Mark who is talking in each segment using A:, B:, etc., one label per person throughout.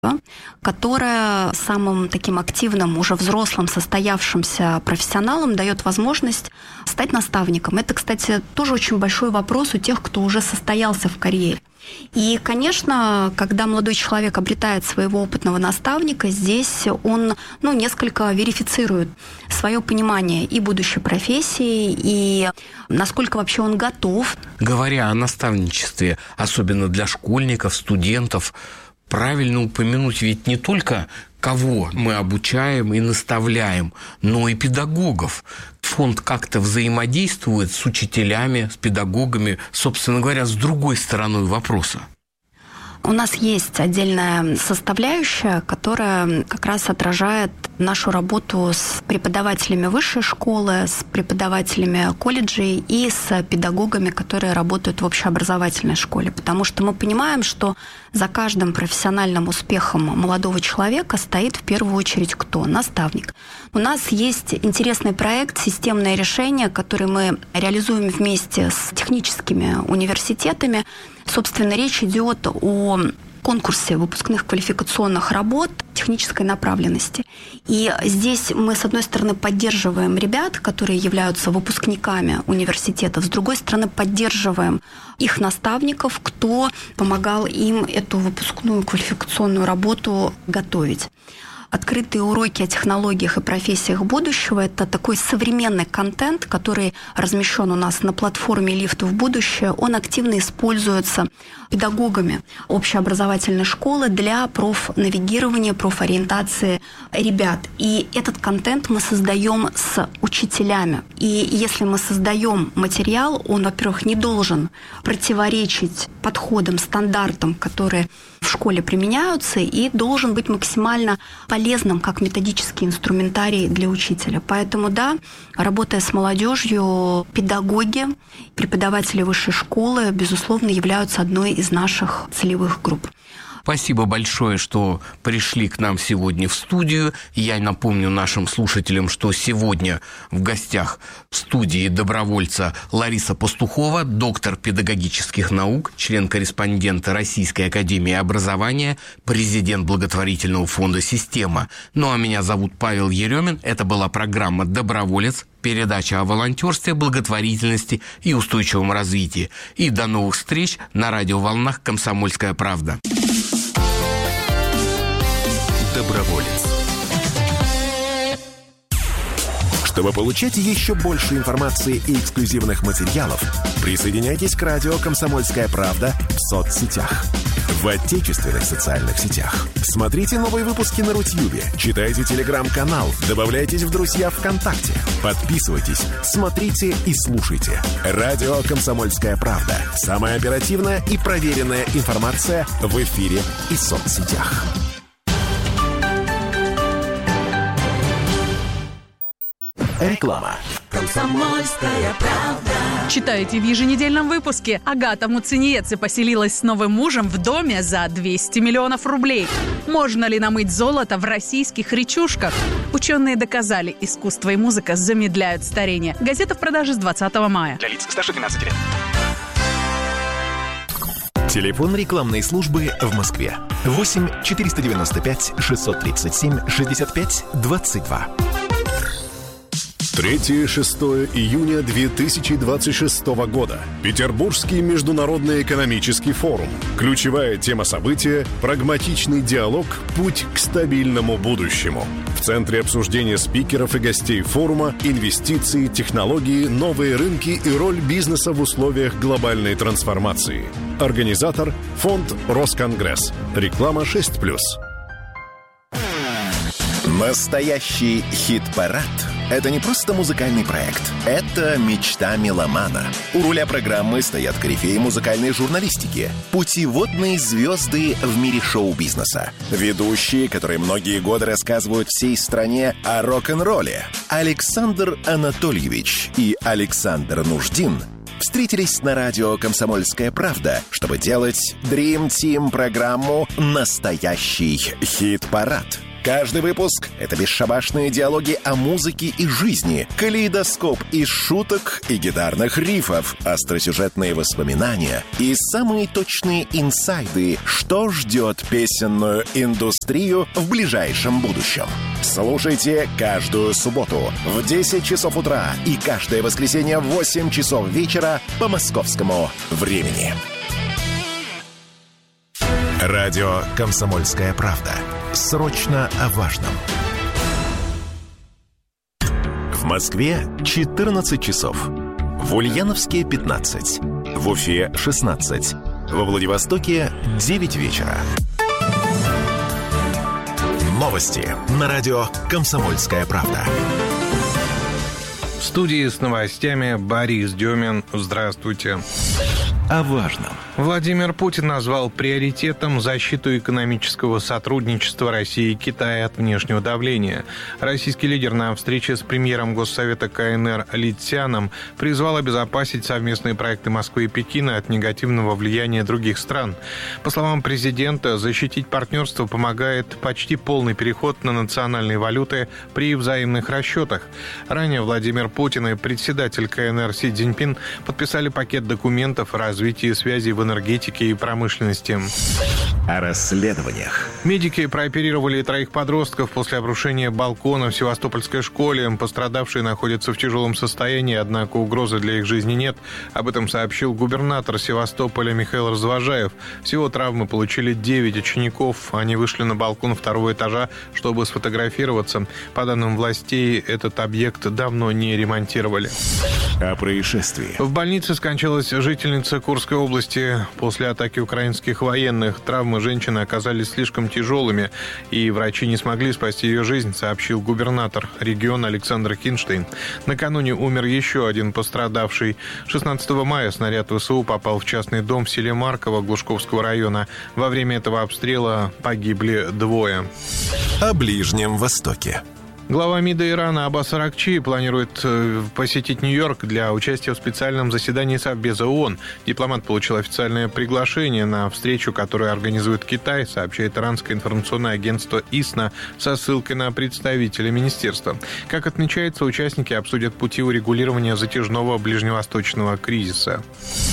A: которая самым таким активным, уже взрослым, состоявшимся профессионалам дает возможность стать наставником. Это, кстати, тоже очень большой вопрос у тех, кто уже состоялся в карьере. И, конечно, когда молодой человек обретает своего опытного наставника, здесь он несколько верифицирует свое понимание и будущей профессии, и насколько вообще он готов.
B: Говоря о наставничестве, особенно для школьников, студентов, правильно упомянуть ведь не только кого мы обучаем и наставляем, но и педагогов. Фонд как-то взаимодействует с учителями, с педагогами, собственно говоря, с другой стороной вопроса.
A: У нас есть отдельная составляющая, которая как раз отражает нашу работу с преподавателями высшей школы, с преподавателями колледжей и с педагогами, которые работают в общеобразовательной школе. Потому что мы понимаем, что за каждым профессиональным успехом молодого человека стоит в первую очередь кто? Наставник. У нас есть интересный проект «Системное решение», который мы реализуем вместе с техническими университетами. Собственно, речь идет о конкурсе выпускных квалификационных работ технической направленности. И здесь мы, с одной стороны, поддерживаем ребят, которые являются выпускниками университетов, с другой стороны, поддерживаем их наставников, кто помогал им эту выпускную квалификационную работу готовить. Открытые уроки о технологиях и профессиях будущего – это такой современный контент, который размещен у нас на платформе «Лифт в будущее». Он активно используется педагогами общеобразовательной школы для профнавигирования, профориентации ребят. И этот контент мы создаем с учителями. И если мы создаем материал, он, во-первых, не должен противоречить подходам, стандартам, которые в школе применяются, и должен быть максимально полезным как методический инструментарий для учителя. Поэтому, да, работая с молодежью, педагоги, преподаватели высшей школы, безусловно, являются одной из наших целевых групп.
B: Спасибо большое, что пришли к нам сегодня в студию. Я напомню нашим слушателям, что сегодня в гостях в студии добровольца Лариса Пастухова, доктор педагогических наук, член-корреспондент Российской академии образования, президент благотворительного фонда «Система». Ну а меня зовут Павел Еремин. Это была программа «Доброволец», передача о волонтерстве, благотворительности и устойчивом развитии. И до новых встреч на радиоволнах «Комсомольская правда».
C: Доброволец. Чтобы получать еще больше информации и эксклюзивных материалов, присоединяйтесь к радио «Комсомольская правда» в соцсетях. В отечественных социальных сетях. Смотрите новые выпуски на Рутьюбе, читайте телеграм-канал, добавляйтесь в друзья ВКонтакте, подписывайтесь, смотрите и слушайте. Радио «Комсомольская правда». Самая оперативная и проверенная информация в эфире и соцсетях. Реклама.
D: «Комсомольская правда».
E: Читайте в еженедельном выпуске. Агата Муцениеце поселилась с новым мужем в доме за 200 миллионов рублей. Можно ли намыть золото в российских речушках? Ученые доказали, искусство и музыка замедляют старение. Газета в продаже с 20 мая.
F: Для лиц старше 12 лет.
C: Телефон рекламной службы в Москве. 8 495 637 65 22.
G: 3-6 июня 2026 года. Петербургский международный экономический форум. Ключевая тема события – прагматичный диалог «Путь к стабильному будущему». В центре обсуждения спикеров и гостей форума инвестиции, технологии, новые рынки и роль бизнеса в условиях глобальной трансформации. Организатор – Фонд Росконгресс. Реклама 6+.
C: Настоящий хит-парад – это не просто музыкальный проект. Это мечта меломана. У руля программы стоят корифеи музыкальной журналистики, путеводные звезды в мире шоу-бизнеса, ведущие, которые многие годы рассказывают всей стране о рок-н-ролле. Александр Анатольевич и Александр Нуждин встретились на радио «Комсомольская правда», чтобы делать Dream Team программу «Настоящий хит-парад». Каждый выпуск — это бесшабашные диалоги о музыке и жизни, калейдоскоп из шуток и гитарных рифов, остросюжетные воспоминания и самые точные инсайды, что ждет песенную индустрию в ближайшем будущем. Слушайте каждую субботу в 10 часов утра и каждое воскресенье в 8 часов вечера по московскому времени. Радио «Комсомольская правда». Срочно о важном. В Москве 14 часов. В Ульяновске 15. В Уфе 16. Во Владивостоке 9 вечера. Новости на радио «Комсомольская правда».
F: В студии с новостями Борис Демин. Здравствуйте.
C: О важном.
F: Владимир Путин назвал приоритетом защиту экономического сотрудничества России и Китая от внешнего давления. Российский лидер на встрече с премьером Госсовета КНР Ли Цзяном призвал обезопасить совместные проекты Москвы и Пекина от негативного влияния других стран. По словам президента, защитить партнерство помогает почти полный переход на национальные валюты при взаимных расчетах. Ранее Владимир Путин и председатель КНР Си Цзиньпин подписали пакет документов о развитии связей в энергетике и промышленности.
C: О расследованиях.
F: Медики прооперировали 3 подростков после обрушения балкона в Севастопольской школе. Пострадавшие находятся в тяжелом состоянии, однако угрозы для их жизни нет. Об этом сообщил губернатор Севастополя Михаил Развожаев. Всего травмы получили 9 учеников. Они вышли на балкон 2-го этажа, чтобы сфотографироваться. По данным властей, этот объект давно не ремонтировали.
C: О происшествии.
F: В больнице скончалась жительница Курской области после атаки украинских военных. Травмы женщины оказались слишком тяжелыми, и врачи не смогли спасти ее жизнь, сообщил губернатор региона Александр Кинштейн. Накануне умер еще один пострадавший. 16 мая снаряд ВСУ попал в частный дом в селе Марково Глушковского района. Во время этого обстрела погибли 2.
C: О Ближнем Востоке.
F: Глава МИДа Ирана Аббас Аракчи планирует посетить Нью-Йорк для участия в специальном заседании Совбеза ООН. Дипломат получил официальное приглашение на встречу, которую организует Китай, сообщает иранское информационное агентство ИСНА со ссылкой на представителя министерства. Как отмечается, участники обсудят пути урегулирования затяжного ближневосточного кризиса.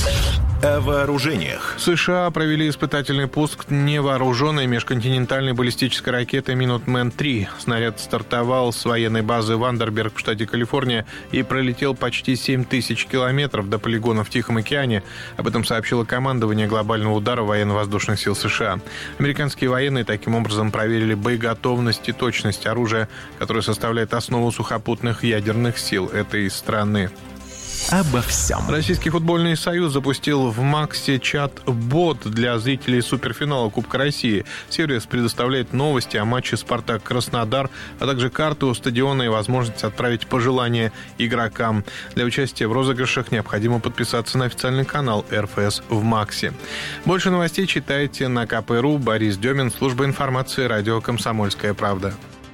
C: О вооружениях.
F: США провели испытательный пуск невооруженной межконтинентальной баллистической ракеты «Минутмен-3». Снаряд стартовал с военной базы Вандерберг в штате Калифорния и пролетел почти 7000 километров до полигона в Тихом океане. Об этом сообщило командование глобального удара военно-воздушных сил США. Американские военные таким образом проверили боеготовность и точность оружия, которое составляет основу сухопутных ядерных сил этой страны.
C: Обо всем.
F: Российский футбольный союз запустил в Максе чат-бот для зрителей суперфинала Кубка России. Сервис предоставляет новости о матче «Спартак-Краснодар», а также карту стадиона и возможность отправить пожелания игрокам. Для участия в розыгрышах необходимо подписаться на официальный канал РФС в Максе. Больше новостей читайте на КП.ру. Борис Демин, служба информации, радио «Комсомольская правда».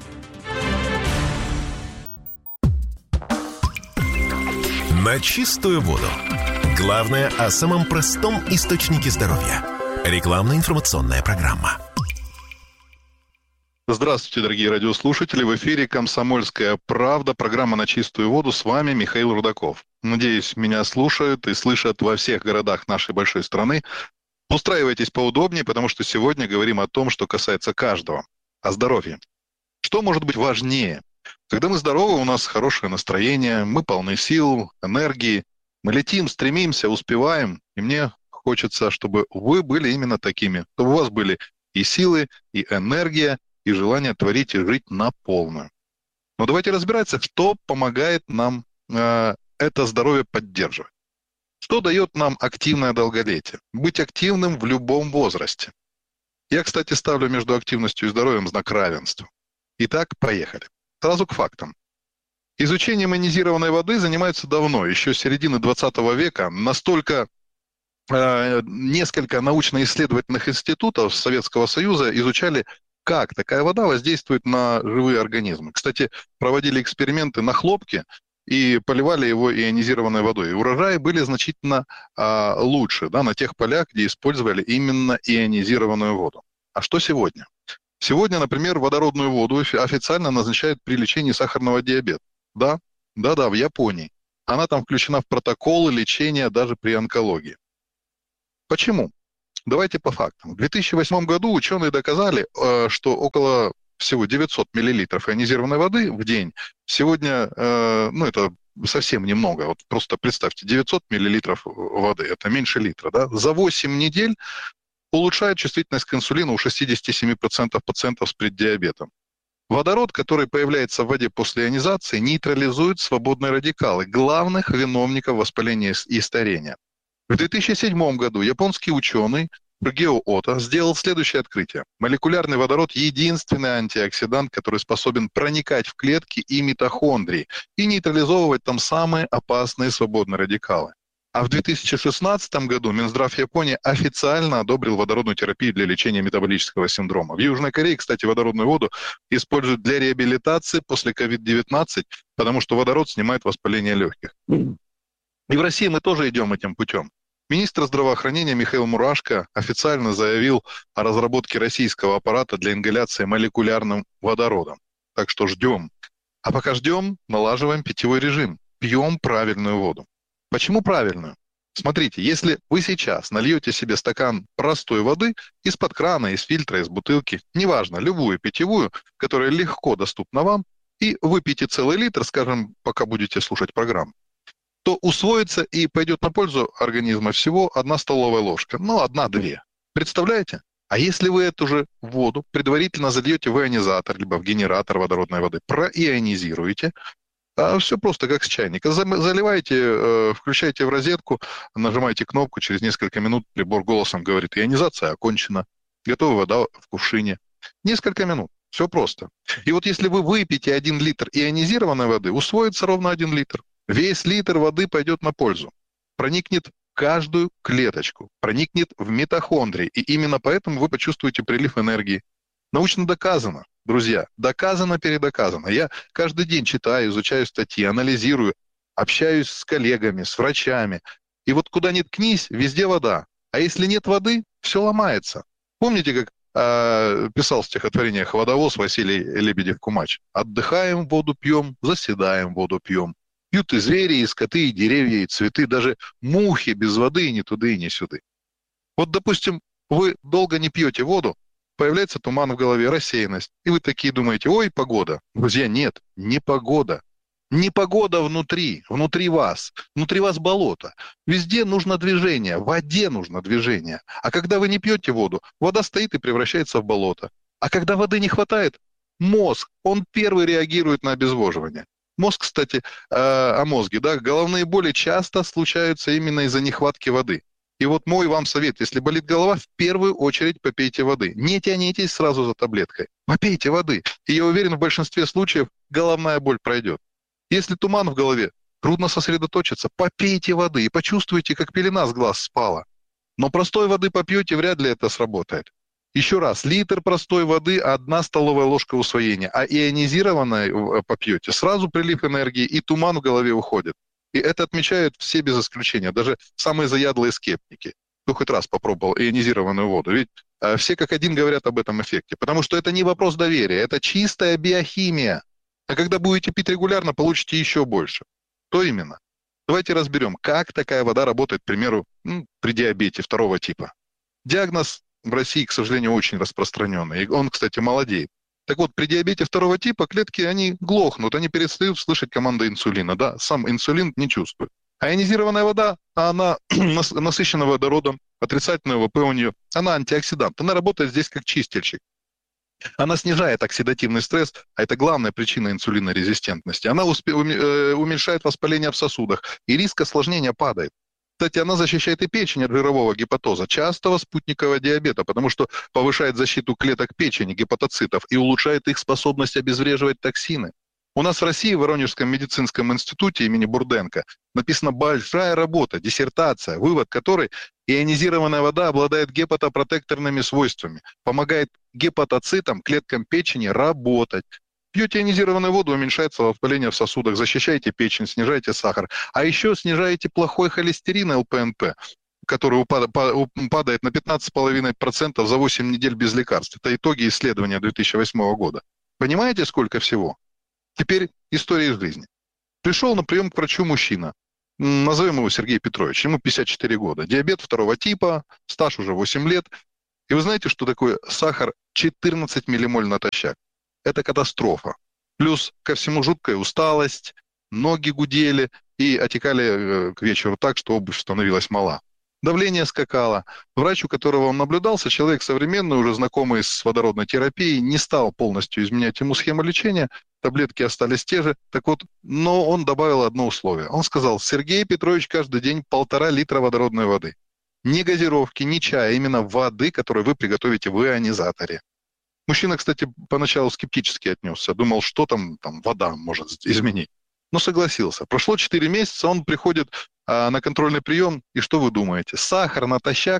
C: На чистую воду. Главное о самом простом источнике здоровья. Рекламно-информационная программа.
H: Здравствуйте, дорогие радиослушатели. В эфире «Комсомольская правда», программа «На чистую воду». С вами Михаил Рудаков. Надеюсь, меня слушают и слышат во всех городах нашей большой страны. Устраивайтесь поудобнее, потому что сегодня говорим о том, что касается каждого. О здоровье. Что может быть важнее? Когда мы здоровы, у нас хорошее настроение, мы полны сил, энергии, мы летим, стремимся, успеваем. И мне хочется, чтобы вы были именно такими, чтобы у вас были и силы, и энергия, и желание творить и жить на полную. Но давайте разбираться, что помогает нам это здоровье поддерживать. Что дает нам активное долголетие? Быть активным в любом возрасте. Я, кстати, ставлю между активностью и здоровьем знак равенства. Итак, поехали. Сразу к фактам. Изучением ионизированной воды занимаются давно, еще с середины 20 века. Настолько несколько научно-исследовательных институтов Советского Союза изучали, как такая вода воздействует на живые организмы. Кстати, проводили эксперименты на хлопке и поливали его ионизированной водой. И урожаи были значительно лучше, да, на тех полях, где использовали именно ионизированную воду. А что сегодня? Сегодня, например, водородную воду официально назначают при лечении сахарного диабета. Да, в Японии. Она там включена в протоколы лечения даже при онкологии. Почему? Давайте по фактам. В 2008 году ученые доказали, что около всего 900 миллилитров ионизированной воды в день. Сегодня, это совсем немного. Вот просто представьте, 900 миллилитров воды, это меньше литра. Да? За 8 недель улучшает чувствительность к инсулину у 67% пациентов с преддиабетом. Водород, который появляется в воде после ионизации, нейтрализует свободные радикалы, главных виновников воспаления и старения. В 2007 году японский ученый Фугио Ото сделал следующее открытие. Молекулярный водород – единственный антиоксидант, который способен проникать в клетки и митохондрии и нейтрализовывать там самые опасные свободные радикалы. А в 2016 году Минздрав Японии официально одобрил водородную терапию для лечения метаболического синдрома. В Южной Корее, кстати, водородную воду используют для реабилитации после COVID-19, потому что водород снимает воспаление легких. И в России мы тоже идем этим путем. Министр здравоохранения Михаил Мурашко официально заявил о разработке российского аппарата для ингаляции молекулярным водородом. Так что ждем. А пока ждем, налаживаем питьевой режим. Пьем правильную воду. Почему правильную? Смотрите, если вы сейчас нальете себе стакан простой воды из-под крана, из фильтра, из бутылки, неважно, любую питьевую, которая легко доступна вам, и выпьете целый литр, скажем, пока будете слушать программу, то усвоится и пойдет на пользу организма всего 1 столовая ложка. 1-2. Представляете? А если вы эту же воду предварительно зальете в ионизатор, либо в генератор водородной воды, проионизируете, все просто как с чайника. Заливаете, включаете в розетку, нажимаете кнопку, через несколько минут прибор голосом говорит: ионизация окончена, готова вода в кувшине. Несколько минут. Все просто. И вот если вы выпьете 1 литр ионизированной воды, усвоится ровно 1 литр. Весь литр воды пойдет на пользу. Проникнет в каждую клеточку, проникнет в митохондрии. И именно поэтому вы почувствуете прилив энергии. Научно доказано, друзья, доказано-передоказано. Я каждый день читаю, изучаю статьи, анализирую, общаюсь с коллегами, с врачами. И вот куда ни ткнись, везде вода. А если нет воды, все ломается. Помните, как писал в стихотворениях водовоз Василий Лебедев-Кумач? «Отдыхаем, воду пьем, заседаем, воду пьем. Пьют и звери, и скоты, и деревья, и цветы, даже мухи без воды ни туды, ни сюды». Вот, допустим, вы долго не пьете воду, появляется туман в голове, рассеянность, и вы такие думаете: ой, погода. Друзья, нет, не погода. Не погода внутри вас болото. Везде нужно движение, в воде нужно движение. А когда вы не пьете воду, вода стоит и превращается в болото. А когда воды не хватает, мозг, он первый реагирует на обезвоживание. Мозг, кстати, о мозге, да, головные боли часто случаются именно из-за нехватки воды. И вот мой вам совет: если болит голова, в первую очередь попейте воды. Не тянитесь сразу за таблеткой. Попейте воды. И я уверен, в большинстве случаев головная боль пройдет. Если туман в голове, трудно сосредоточиться, попейте воды и почувствуйте, как пелена с глаз спала. Но простой воды попьете, вряд ли это сработает. Еще раз, литр простой воды, 1 столовая ложка усвоения, а ионизированной попьете, сразу прилив энергии и туман в голове уходит. И это отмечают все без исключения, даже самые заядлые скептики, кто хоть раз попробовал ионизированную воду. Ведь все как один говорят об этом эффекте, потому что это не вопрос доверия, это чистая биохимия. А когда будете пить регулярно, получите еще больше. Что именно? Давайте разберем, как такая вода работает, к примеру, при диабете 2 типа. Диагноз в России, к сожалению, очень распространенный. И он, кстати, молодеет. Так вот, при диабете 2 типа клетки, они глохнут, они перестают слышать команды инсулина. Да? Сам инсулин не чувствует. А ионизированная вода, она насыщена водородом, отрицательный ВП у нее, она антиоксидант. Она работает здесь как чистильщик. Она снижает оксидативный стресс, а это главная причина инсулинорезистентности. Она уменьшает воспаление в сосудах, и риск осложнения падает. Кстати, она защищает и печень от жирового гепатоза, частого спутникового диабета, потому что повышает защиту клеток печени, гепатоцитов, и улучшает их способность обезвреживать токсины. У нас в России, в Воронежском медицинском институте имени Бурденко, написана большая работа, диссертация, вывод которой: ионизированная вода обладает гепатопротекторными свойствами, помогает гепатоцитам, клеткам печени работать. Пьете ионизированную воду, уменьшается воспаление в сосудах, защищаете печень, снижаете сахар. А еще снижаете плохой холестерин ЛПНП. который падает на 15,5% за 8 недель без лекарств. Это итоги исследования 2008 года. Понимаете, сколько всего? Теперь история из жизни. Пришел на прием к врачу мужчина. Назовем его Сергей Петрович. Ему 54 года. Диабет 2 типа, стаж уже 8 лет. И вы знаете, что такое сахар 14 миллимоль натощак? Это катастрофа. Плюс ко всему жуткая усталость, ноги гудели и отекали к вечеру так, что обувь становилась мала. Давление скакало. Врач, у которого он наблюдался, человек современный, уже знакомый с водородной терапией, не стал полностью изменять ему схему лечения, таблетки остались те же. Так вот, но он добавил одно условие. Он сказал: Сергей Петрович, каждый день 1,5 литра водородной воды. Не газировки, не чая, а именно воды, которую вы приготовите в ионизаторе. Мужчина, кстати, поначалу скептически отнесся, думал, что там вода может изменить. Но согласился. Прошло 4 месяца, он приходит на контрольный прием, и что вы думаете? Сахар натощак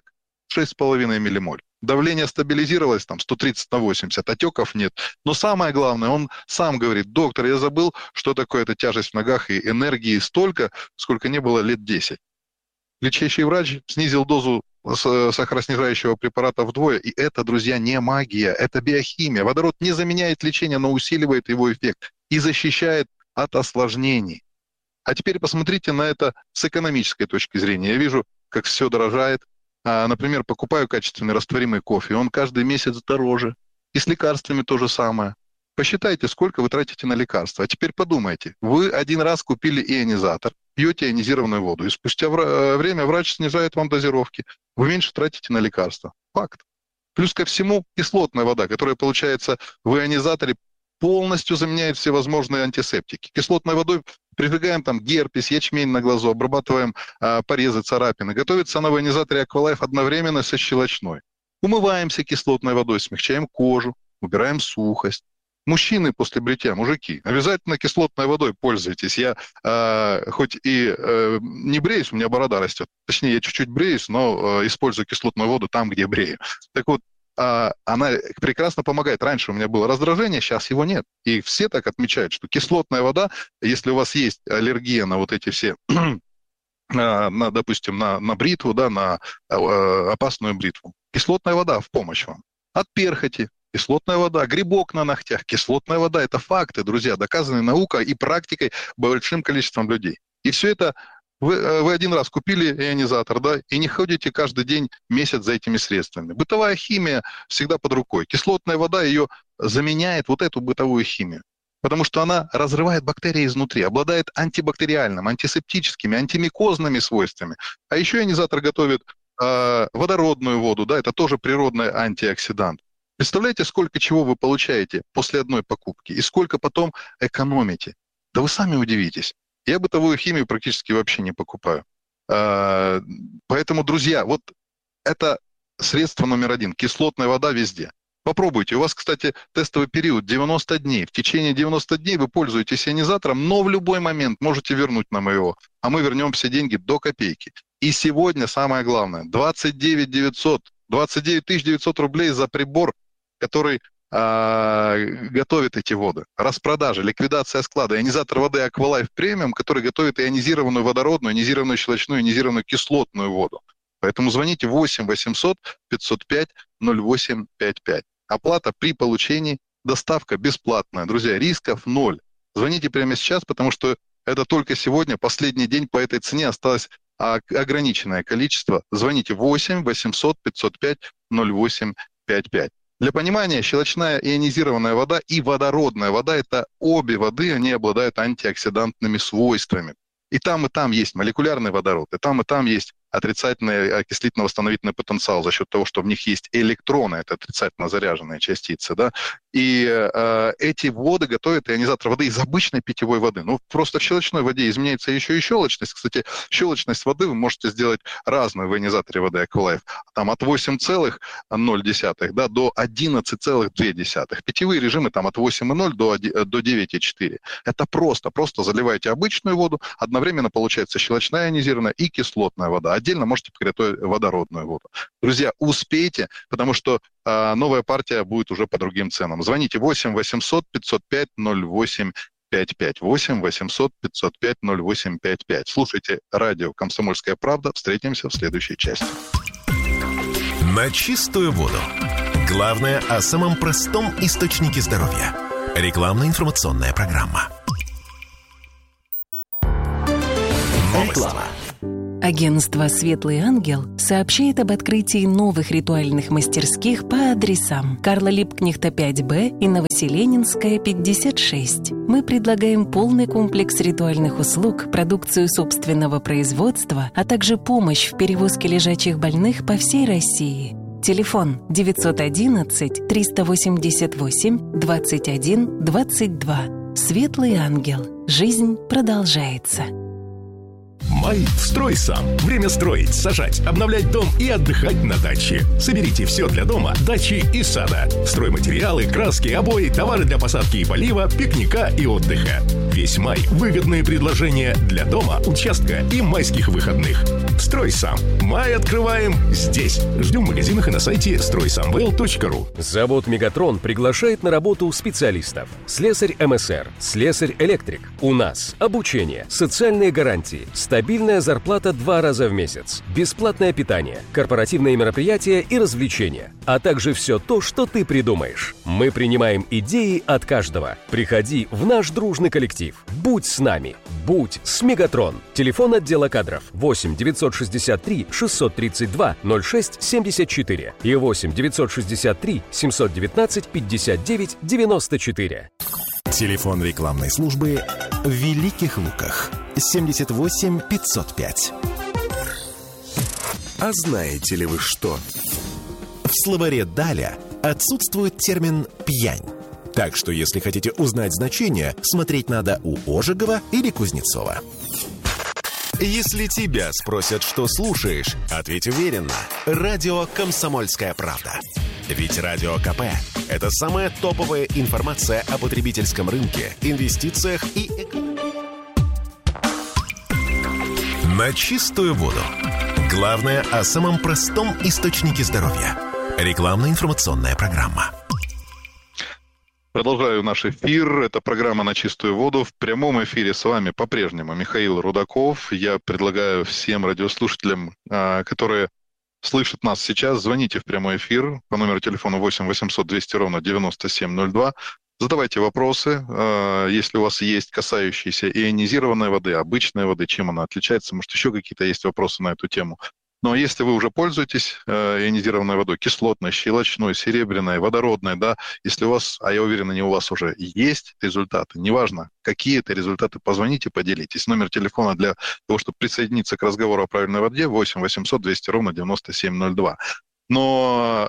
H: 6,5 миллимоль. Давление стабилизировалось, 130 на 80, отеков нет. Но самое главное, он сам говорит: доктор, я забыл, что такое эта тяжесть в ногах и энергии столько, сколько не было лет 10. Лечащий врач снизил дозу сахароснижающего препарата вдвое, и это, друзья, не магия, это биохимия. Водород не заменяет лечение, но усиливает его эффект и защищает от осложнений. А теперь посмотрите на это с экономической точки зрения. Я вижу, как все дорожает. Например, покупаю качественный растворимый кофе, он каждый месяц дороже. И с лекарствами то же самое. Посчитайте, сколько вы тратите на лекарства. А теперь подумайте, вы один раз купили ионизатор, пьете ионизированную воду, и спустя время врач снижает вам дозировки. Вы меньше тратите на лекарства. Факт. Плюс ко всему кислотная вода, которая получается в ионизаторе, полностью заменяет всевозможные антисептики. Кислотной водой прижигаем герпес, ячмень на глазу, обрабатываем порезы, царапины. Готовится она в ионизаторе Aqualife одновременно со щелочной. Умываемся кислотной водой, смягчаем кожу, убираем сухость. Мужчины после бритья, мужики, обязательно кислотной водой пользуйтесь. Я хоть и не бреюсь, у меня борода растет. Точнее, я чуть-чуть бреюсь, но использую кислотную воду там, где брею. Так вот, она прекрасно помогает. Раньше у меня было раздражение, сейчас его нет. И все так отмечают, что кислотная вода, если у вас есть аллергия на вот эти все, допустим, на бритву, на опасную бритву, кислотная вода в помощь вам. От перхоти кислотная вода, грибок на ногтях, кислотная вода. Это факты, друзья, доказанные наукой и практикой большим количеством людей. И все это вы один раз купили ионизатор, и не ходите каждый день, месяц за этими средствами. Бытовая химия всегда под рукой. Кислотная вода ее заменяет вот эту бытовую химию, потому что она разрывает бактерии изнутри, обладает антибактериальным, антисептическими, антимикозными свойствами. А еще ионизатор готовит водородную воду, это тоже природный антиоксидант. Представляете, сколько чего вы получаете после одной покупки и сколько потом экономите? Да вы сами удивитесь. Я бытовую химию практически вообще не покупаю. Поэтому, друзья, вот это средство номер 1. Кислотная вода везде. Попробуйте. У вас, кстати, тестовый период 90 дней. В течение 90 дней вы пользуетесь ионизатором, но в любой момент можете вернуть нам его. А мы вернем все деньги до копейки. И сегодня самое главное. 29 900 рублей за прибор, который готовит эти воды. Распродажа, ликвидация склада. Ионизатор воды Aqualife Premium, который готовит ионизированную водородную, ионизированную щелочную, ионизированную кислотную воду. Поэтому звоните 8 800 505 0855. Оплата при получении, доставка бесплатная. Друзья, рисков 0. Звоните прямо сейчас, потому что это только сегодня, последний день по этой цене, осталось ограниченное количество. Звоните 8 800 505 0855. Для понимания, щелочная ионизированная вода и водородная вода – это обе воды, они обладают антиоксидантными свойствами. И там есть молекулярный водород, и там есть отрицательный окислительно-восстановительный потенциал за счет того, что в них есть электроны, это отрицательно заряженные частицы, И эти воды готовят ионизатор воды из обычной питьевой воды. Просто в щелочной воде изменяется еще и щелочность. Кстати, щелочность воды вы можете сделать разную в ионизаторе воды Aqualife. Там от 8,0 до 11,2. Питьевые режимы там от 8,0 до 9,4. Это просто заливаете обычную воду, одновременно получается щелочная ионизированная и кислотная вода. Отдельно можете приготовить водородную воду. Друзья, успейте, потому что новая партия будет уже по другим ценам. Звоните 8 800 505 0855. 0800-505-0855. 8-800-505-0855. Слушайте радио «Комсомольская правда». Встретимся в следующей части.
C: На чистую воду. Главное о самом простом источнике здоровья. Рекламно-информационная программа.
I: Реклама. Агентство «Светлый ангел» сообщает об открытии новых ритуальных мастерских по адресам Карла Липкнехта 5Б и Новоселенинская 56. Мы предлагаем полный комплекс ритуальных услуг, продукцию собственного производства, а также помощь в перевозке лежачих больных по всей России. Телефон 911-388-21-22. «Светлый ангел». Жизнь продолжается.
J: Май «Строй сам». Время строить, сажать, обновлять дом и отдыхать на даче. Соберите все для дома, дачи и сада. Стройматериалы, краски, обои, товары для посадки и полива, пикника и отдыха. Весь май – выгодные предложения для дома, участка и майских выходных. «Строй сам». Май открываем здесь. Ждем в магазинах и на сайте стройсамвел.ру.
K: Завод «Мегатрон» приглашает на работу специалистов. Слесарь МСР, слесарь-электрик. У нас обучение, социальные гарантии, стабильная зарплата 2 раза в месяц, бесплатное питание, корпоративные мероприятия и развлечения, а также все то, что ты придумаешь. Мы принимаем идеи от каждого. Приходи в наш дружный коллектив. Будь с нами. Будь с «Мегатрон». Телефон отдела кадров 8 963 632 06 74 и 8 963 719 59 94.
C: Телефон рекламной службы в Великих Луках 78 505. А знаете ли вы что? В словаре Даля отсутствует термин «пьянь». Так что, если хотите узнать значение, смотреть надо у Ожегова или Кузнецова. Если тебя спросят, что слушаешь, ответь уверенно. Радио «Комсомольская правда». Ведь Радио КП – это самая топовая информация о потребительском рынке, инвестициях и экономике. На чистую воду. Главное о самом простом источнике здоровья. Рекламно-информационная программа.
H: Продолжаю наш эфир. Это программа «На чистую воду». В прямом эфире с вами по-прежнему Михаил Рудаков. Я предлагаю всем радиослушателям, которые слышат нас сейчас, звоните в прямой эфир по номеру телефона 8 800 200 ровно 9702. Задавайте вопросы, если у вас есть касающиеся ионизированной воды, обычной воды, чем она отличается, может, еще какие-то есть вопросы на эту тему. Но если вы уже пользуетесь ионизированной водой, кислотной, щелочной, серебряной, водородной, да, если у вас, а я уверен, они у вас уже есть результаты, неважно, какие это результаты, позвоните, поделитесь. Номер телефона для того, чтобы присоединиться к разговору о правильной воде, 8 800 200 ровно 9702. Но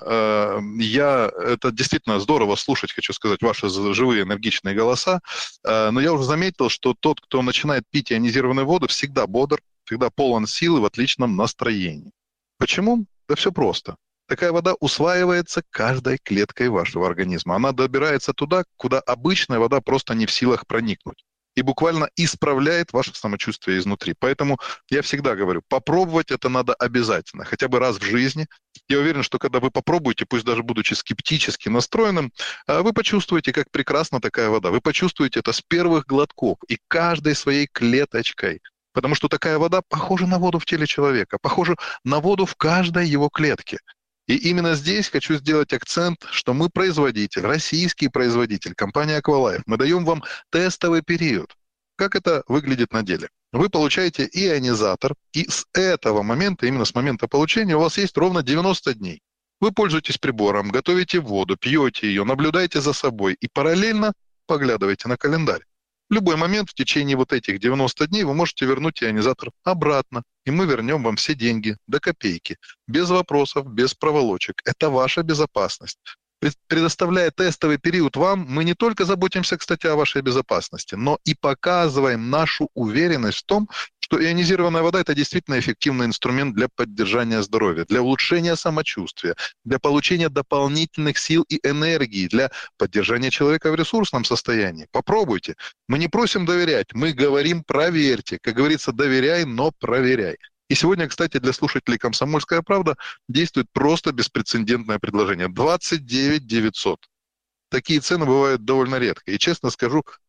H: это действительно здорово слушать, хочу сказать, ваши живые энергичные голоса. Но я уже заметил, что тот, кто начинает пить ионизированную воду, всегда бодр, всегда полон сил и в отличном настроении. Почему? Да все просто. Такая вода усваивается каждой клеткой вашего организма. Она добирается туда, куда обычная вода просто не в силах проникнуть. И буквально исправляет ваше самочувствие изнутри. Поэтому я всегда говорю, попробовать это надо обязательно, хотя бы раз в жизни. Я уверен, что когда вы попробуете, пусть даже будучи скептически настроенным, вы почувствуете, как прекрасна такая вода. Вы почувствуете это с первых глотков и каждой своей клеточкой. Потому что такая вода похожа на воду в теле человека, похожа на воду в каждой его клетке. И именно здесь хочу сделать акцент, что мы производитель, российский производитель, компания Aqualife. Мы даем вам тестовый период. Как это выглядит на деле? Вы получаете ионизатор, и с этого момента, именно с момента получения, у вас есть ровно 90 дней. Вы пользуетесь прибором, готовите воду, пьете ее, наблюдаете за собой и параллельно поглядываете на календарь. В любой момент в течение вот этих 90 дней вы можете вернуть ионизатор обратно, и мы вернем вам все деньги до копейки. Без вопросов, без проволочек. Это ваша безопасность. Предоставляя тестовый период вам, мы не только заботимся, кстати, о вашей безопасности, но и показываем нашу уверенность в том, что ионизированная вода – это действительно эффективный инструмент для поддержания здоровья, для улучшения самочувствия, для получения дополнительных сил и энергии, для поддержания человека в ресурсном состоянии. Попробуйте. Мы не просим доверять, мы говорим проверьте. Как говорится, доверяй, но проверяй. И сегодня, кстати, для слушателей «Комсомольская правда» действует просто беспрецедентное предложение. 29 900. Такие цены бывают довольно редко. И, честно скажу,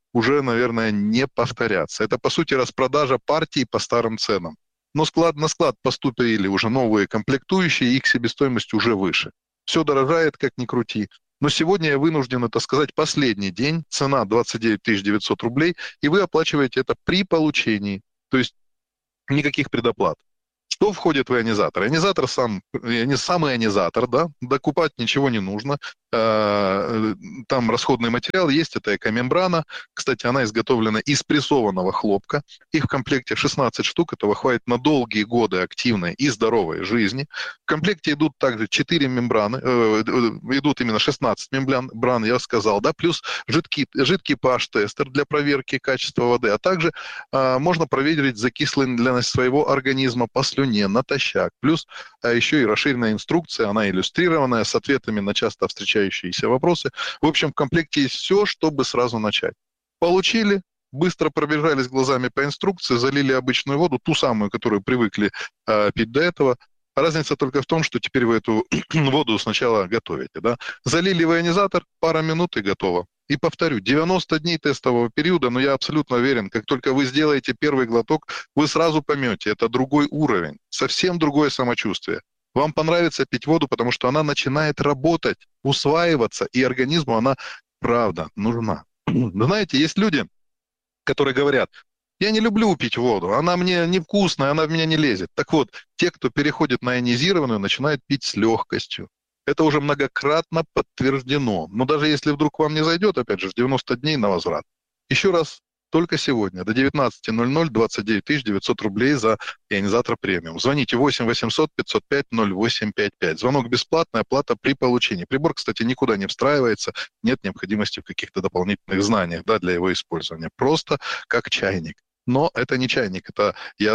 H: уже, наверное, не повторятся. Это, по сути, распродажа партий по старым ценам. Но на склад поступили уже новые комплектующие, их себестоимость уже выше. Все дорожает, как ни крути. Но сегодня я вынужден это сказать, последний день, цена 29 900 рублей, и вы оплачиваете это при получении. То есть никаких предоплат. Что входит в ионизатор? Ионизатор сам ионизатор, да, докупать ничего не нужно. Там расходный материал есть, это экомембрана. Кстати, она изготовлена из прессованного хлопка. Их в комплекте 16 штук, этого хватит на долгие годы активной и здоровой жизни. В комплекте идут также 4 мембраны, идут именно 16 мембран, я сказал, да, плюс жидкий pH-тестер для проверки качества воды, а также можно проверить закисленность своего организма по слюне, натощак. Плюс еще и расширенная инструкция, она иллюстрированная, с ответами на часто встречающиеся вопросы. В общем, в комплекте есть все, чтобы сразу начать. Получили, быстро пробежались глазами по инструкции, залили обычную воду, ту самую, которую привыкли пить до этого. Разница только в том, что теперь вы эту воду сначала готовите. Да? Залили в ионизатор, пара минут и готово. И повторю, 90 дней тестового периода, но я абсолютно уверен, как только вы сделаете первый глоток, вы сразу поймете, это другой уровень, совсем другое самочувствие. Вам понравится пить воду, потому что она начинает работать, усваиваться, и организму она, правда, нужна. Знаете, есть люди, которые говорят, я не люблю пить воду, она мне невкусная, она в меня не лезет. Так вот, те, кто переходит на ионизированную, начинают пить с легкостью. Это уже многократно подтверждено. Но даже если вдруг вам не зайдет, опять же, 90 дней на возврат. Еще раз, только сегодня до 19:00 29 900 рублей за ионизатор премиум. Звоните 8 800 505 0855. Звонок бесплатный, оплата при получении. Прибор, кстати, никуда не встраивается, нет необходимости в каких-то дополнительных знаниях, да, для его использования. Просто как чайник. Но это не чайник, это,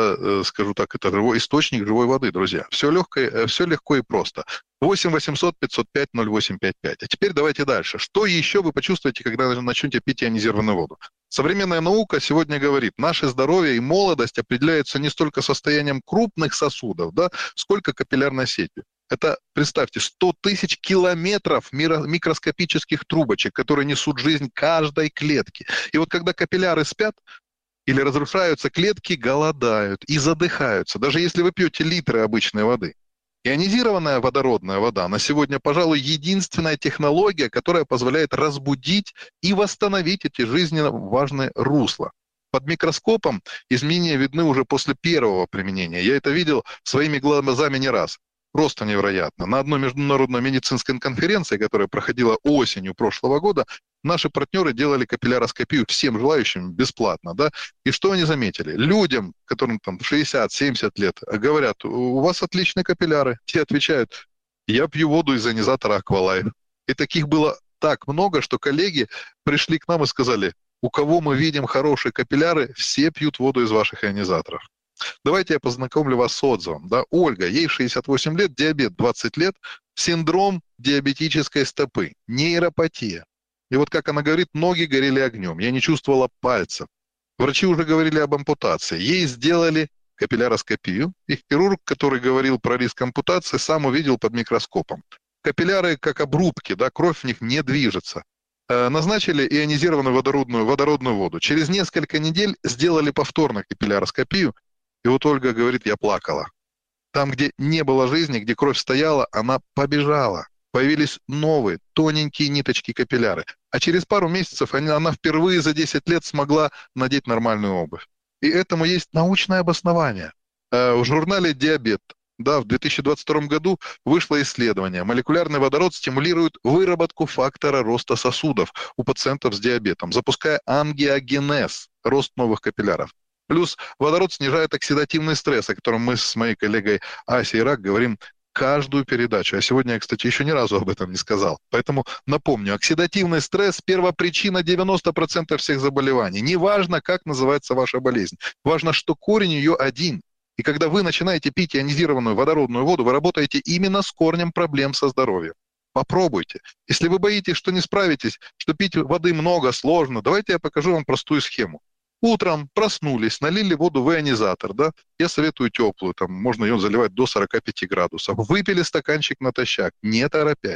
H: я скажу так, это живой источник живой воды, друзья. Все легко и просто. 8 800 505 0855. А теперь давайте дальше. Что еще вы почувствуете, когда начнете пить ионизированную воду? Современная наука сегодня говорит, наше здоровье и молодость определяются не столько состоянием крупных сосудов, да, сколько капиллярной сетью. Это, представьте, 100 тысяч километров микроскопических трубочек, которые несут жизнь каждой клетке. И вот когда капилляры спят, или разрушаются клетки, голодают и задыхаются, даже если вы пьете литры обычной воды. Ионизированная водородная вода на сегодня, пожалуй, единственная технология, которая позволяет разбудить и восстановить эти жизненно важные русла. Под микроскопом изменения видны уже после первого применения. Я это видел своими глазами не раз. Просто невероятно. На одной международной медицинской конференции, которая проходила осенью прошлого года, наши партнеры делали капилляроскопию всем желающим бесплатно. Да? И что они заметили? Людям, которым там 60-70 лет, говорят, у вас отличные капилляры. Те отвечают, я пью воду из ионизатора Aqualife. И таких было так много, что коллеги пришли к нам и сказали, у кого мы видим хорошие капилляры, все пьют воду из ваших ионизаторов. Давайте я познакомлю вас с отзывом. Да? Ольга, ей 68 лет, диабет 20 лет, синдром диабетической стопы, нейропатия. И вот как она говорит, ноги горели огнем, я не чувствовала пальцев. Врачи уже говорили об ампутации. Ей сделали капилляроскопию, и хирург, который говорил про риск ампутации, сам увидел под микроскопом. Капилляры как обрубки, да, кровь в них не движется. Назначили ионизированную водородную воду. Через несколько недель сделали повторно капилляроскопию, и вот Ольга говорит, я плакала. Там, где не было жизни, где кровь стояла, она побежала. Появились новые, тоненькие ниточки капилляры. А через пару месяцев она впервые за 10 лет смогла надеть нормальную обувь. И этому есть научное обоснование. В журнале «Диабет», да, в 2022 году вышло исследование. Молекулярный водород стимулирует выработку фактора роста сосудов у пациентов с диабетом, запуская ангиогенез, рост новых капилляров. Плюс водород снижает оксидативный стресс, о котором мы с моей коллегой Асей Рак говорим каждую передачу. А сегодня я, кстати, еще ни разу об этом не сказал. Поэтому напомню, оксидативный стресс – первопричина 90% всех заболеваний. Неважно, как называется ваша болезнь. Важно, что корень ее один. И когда вы начинаете пить ионизированную водородную воду, вы работаете именно с корнем проблем со здоровьем. Попробуйте. Если вы боитесь, что не справитесь, что пить воды много, сложно, давайте я покажу вам простую схему. Утром проснулись, налили воду в ионизатор, да? Я советую теплую, там можно ее заливать до 45 градусов. Выпили стаканчик натощак, не торопясь.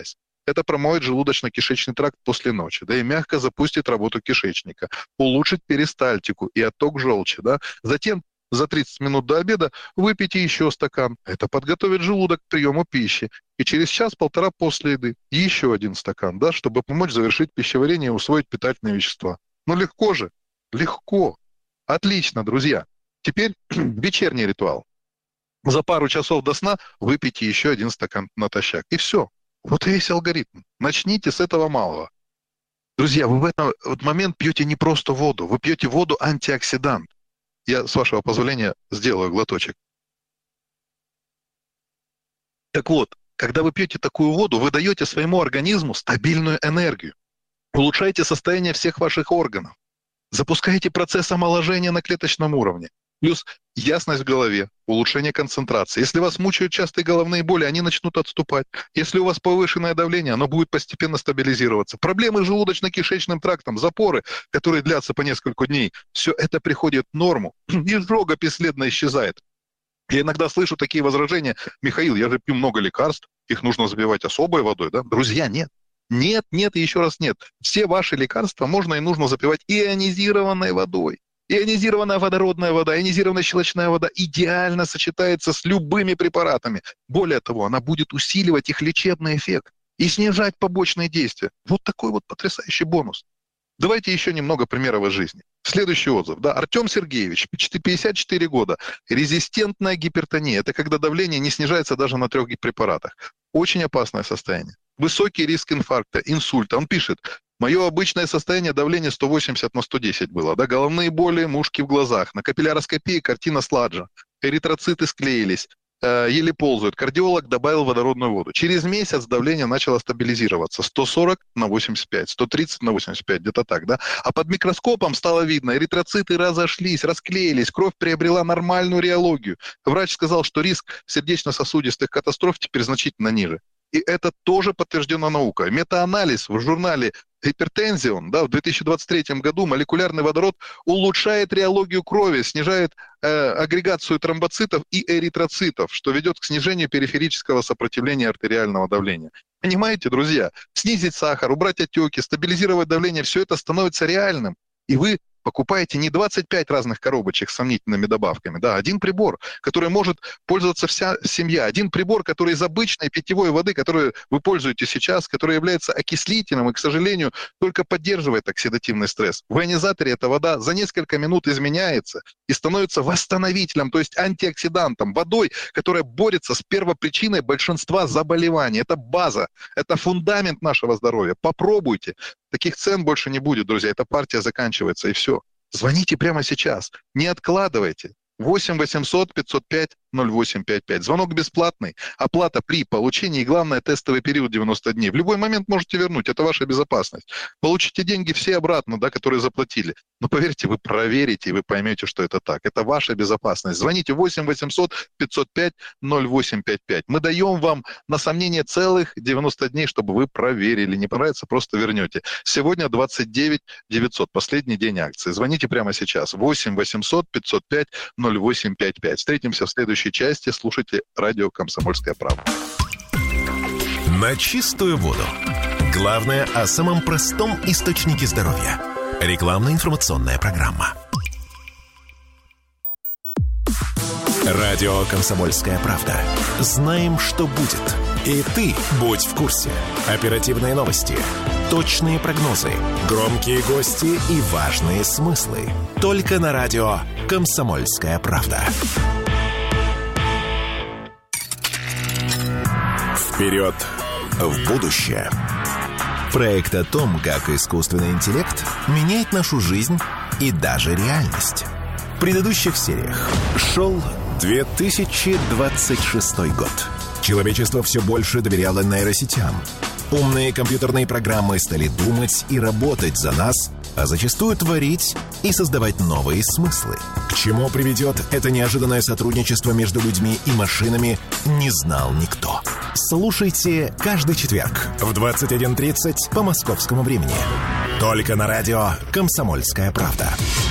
H: Это промоет желудочно-кишечный тракт после ночи, да, и мягко запустит работу кишечника, улучшит перистальтику и отток желчи, да. Затем за 30 минут до обеда выпейте еще стакан. Это подготовит желудок к приему пищи. И через час-полтора после еды еще один стакан, да, чтобы помочь завершить пищеварение и усвоить питательные вещества. Ну легко же, легко. Отлично, друзья. Теперь вечерний ритуал. За пару часов до сна выпейте еще один стакан натощак. И все. Вот и весь алгоритм. Начните с этого малого. Друзья, вы в этот момент пьете не просто воду, вы пьете воду-антиоксидант. Я, с вашего позволения, сделаю глоточек. Так вот, когда вы пьете такую воду, вы даете своему организму стабильную энергию. Улучшаете состояние всех ваших органов. Запускаете процесс омоложения на клеточном уровне. Плюс ясность в голове, улучшение концентрации. Если вас мучают частые головные боли, они начнут отступать. Если у вас повышенное давление, оно будет постепенно стабилизироваться. Проблемы с желудочно-кишечным трактом, запоры, которые длятся по несколько дней, все это приходит в норму. Изжога бесследно исчезает. Я иногда слышу такие возражения: Михаил, я же пью много лекарств, их нужно запивать особой водой, да? Друзья, нет. Нет и еще раз нет. Все ваши лекарства можно и нужно запивать ионизированной водой. Ионизированная водородная вода, ионизированная щелочная вода идеально сочетается с любыми препаратами. Более того, она будет усиливать их лечебный эффект и снижать побочные действия. Вот такой вот потрясающий бонус. Давайте еще немного примеров из жизни. Следующий отзыв. Да, Артем Сергеевич, 54 года. Резистентная гипертония. Это когда давление не снижается даже на 3 препаратах. Очень опасное состояние. Высокий риск инфаркта, инсульта. Он пишет: мое обычное состояние давления 180/110 было. Да, головные боли, мушки в глазах. На капилляроскопии картина Сладжа. Эритроциты склеились, еле ползают. Кардиолог добавил водородную воду. Через месяц давление начало стабилизироваться. 140/85, 130/85, где-то так, да. А под микроскопом стало видно, эритроциты разошлись, расклеились, кровь приобрела нормальную реологию. Врач сказал, что риск сердечно-сосудистых катастроф теперь значительно ниже. И это тоже подтверждено наукой. Метаанализ в журнале Hypertension, да, в 2023 году молекулярный водород улучшает реологию крови, снижает агрегацию тромбоцитов и эритроцитов, что ведет к снижению периферического сопротивления артериального давления. Понимаете, друзья, снизить сахар, убрать отеки, стабилизировать давление, все это становится реальным. И вы покупаете не 25 разных коробочек с сомнительными добавками, да, один прибор, который может пользоваться вся семья, один прибор, который из обычной питьевой воды, которую вы пользуетесь сейчас, который является окислительным и, к сожалению, только поддерживает оксидативный стресс. В ионизаторе эта вода за несколько минут изменяется и становится восстановителем, то есть антиоксидантом, водой, которая борется с первопричиной большинства заболеваний. Это база, это фундамент нашего здоровья. Попробуйте. Таких цен больше не будет, друзья. Эта партия заканчивается, и все. Звоните прямо сейчас. Не откладывайте. 8 800 505 0855. Звонок бесплатный. Оплата при получении, и главное, тестовый период 90 дней. В любой момент можете вернуть. Это ваша безопасность. Получите деньги все обратно, да, которые заплатили. Но поверьте, вы проверите, и вы поймете, что это так. Это ваша безопасность. Звоните 8 800 505 0855. Мы даем вам на сомнение целых 90 дней, чтобы вы проверили. Не понравится, просто вернете. Сегодня 29 900. Последний день акции. Звоните прямо сейчас. 8 800 505 0855. Встретимся в следующей части. Слушайте радио «Комсомольская правда».
C: На чистую воду. Главное о самом простом источнике здоровья. Рекламно-информационная программа. Радио «Комсомольская правда». Знаем, что будет. И ты будь в курсе. Оперативные новости, точные прогнозы, громкие гости и важные смыслы. Только на радио «Комсомольская правда». Вперед в будущее. Проект о том, как искусственный интеллект меняет нашу жизнь и даже реальность. В предыдущих сериях шел 2026 год. Человечество все больше доверяло нейросетям. Умные компьютерные программы стали думать и работать за нас, а зачастую творить и создавать новые смыслы. К чему приведет это неожиданное сотрудничество между людьми и машинами, не знал никто. Слушайте каждый четверг в 21:30 по московскому времени. Только на радио «Комсомольская правда».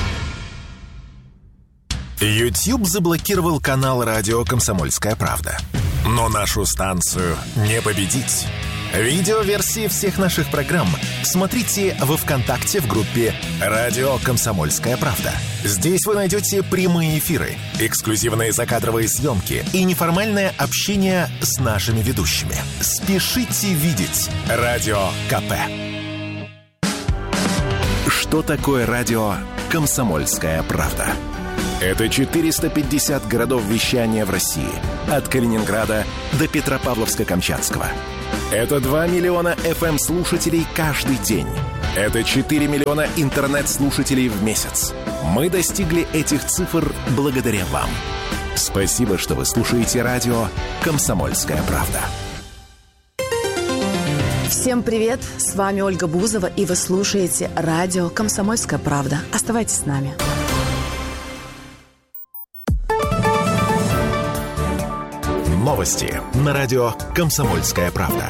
C: YouTube заблокировал канал радио «Комсомольская правда». Но нашу станцию не победить. Видеоверсии всех наших программ смотрите во ВКонтакте в группе «Радио Комсомольская правда». Здесь вы найдете прямые эфиры, эксклюзивные закадровые съемки и неформальное общение с нашими ведущими. Спешите видеть «Радио КП». Что такое радио «Комсомольская правда»? Это 450 городов вещания в России. От Калининграда до Петропавловска-Камчатского. Это 2 миллиона FM-слушателей каждый день. Это 4 миллиона интернет-слушателей в месяц. Мы достигли этих цифр благодаря вам. Спасибо, что вы слушаете радио «Комсомольская правда».
L: Всем привет! С вами Ольга Бузова, и вы слушаете радио «Комсомольская правда». Оставайтесь с нами.
C: Новости на радио «Комсомольская правда».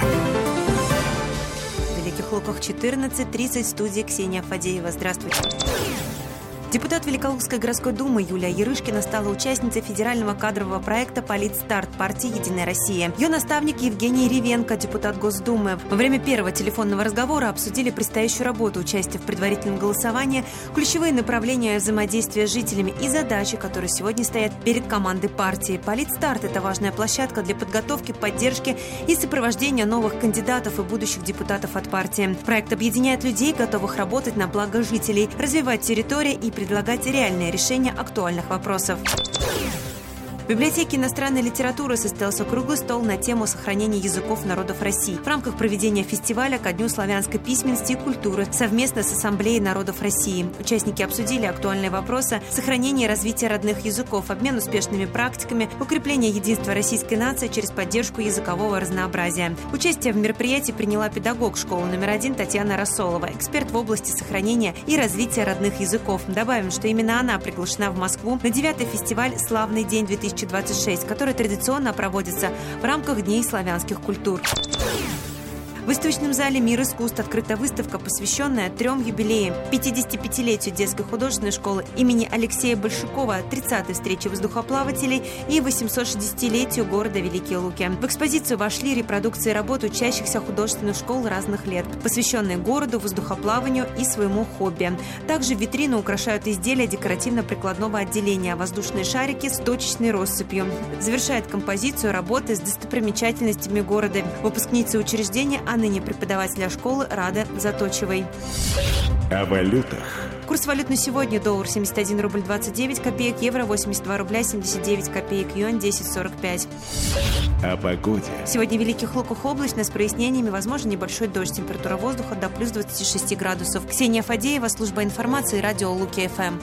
M: В Великих Луках 14:30 в студии Ксения Фадеева. Здравствуйте. Депутат Великолукской городской думы Юлия Ярышкина стала участницей федерального кадрового проекта «Политстарт» партии «Единая Россия». Ее наставник Евгений Ревенко, депутат Госдумы. Во время первого телефонного разговора обсудили предстоящую работу, участие в предварительном голосовании, ключевые направления взаимодействия с жителями и задачи, которые сегодня стоят перед командой партии. «Политстарт» – это важная площадка для подготовки, поддержки и сопровождения новых кандидатов и будущих депутатов от партии. Проект объединяет людей, готовых работать на благо жителей, развивать территорию и предлагать реальные решения актуальных вопросов. В библиотеке иностранной литературы состоялся круглый стол на тему сохранения языков народов России в рамках проведения фестиваля ко Дню славянской письменности и культуры совместно с Ассамблеей народов России. Участники обсудили актуальные вопросы сохранения и развития родных языков, обмен успешными практиками, укрепление единства российской нации через поддержку языкового разнообразия. Участие в мероприятии приняла педагог школы номер 1 Татьяна Рассолова, эксперт в области сохранения и развития родных языков. Добавим, что именно она приглашена в Москву на 9-й фестиваль «Славный день 2026», который традиционно проводится в рамках Дней славянских культур. В выставочном зале «Мир искусств» открыта выставка, посвященная 3 юбилеям: 55-летию детской художественной школы имени Алексея Большакова, 30-й встрече воздухоплавателей и 860-летию города Великие Луки. В экспозицию вошли репродукции работ учащихся художественных школ разных лет, посвященные городу, воздухоплаванию и своему хобби. Также витрину украшают изделия декоративно-прикладного отделения, воздушные шарики с точечной россыпью. Завершает композицию работы с достопримечательностями города выпускница учреждения, а ныне преподавателя школы Рада Заточевой.
C: О валютах.
M: Курс валют на сегодня: доллар 71 рубль 29 копеек, евро 82 рубля 79 копеек, юань 10,45.
C: О погоде.
M: Сегодня в Великих Луках облачно, с прояснениями, возможен небольшой дождь. Температура воздуха до плюс 26 градусов. Ксения Фадеева, служба информации, радио Луки ФМ.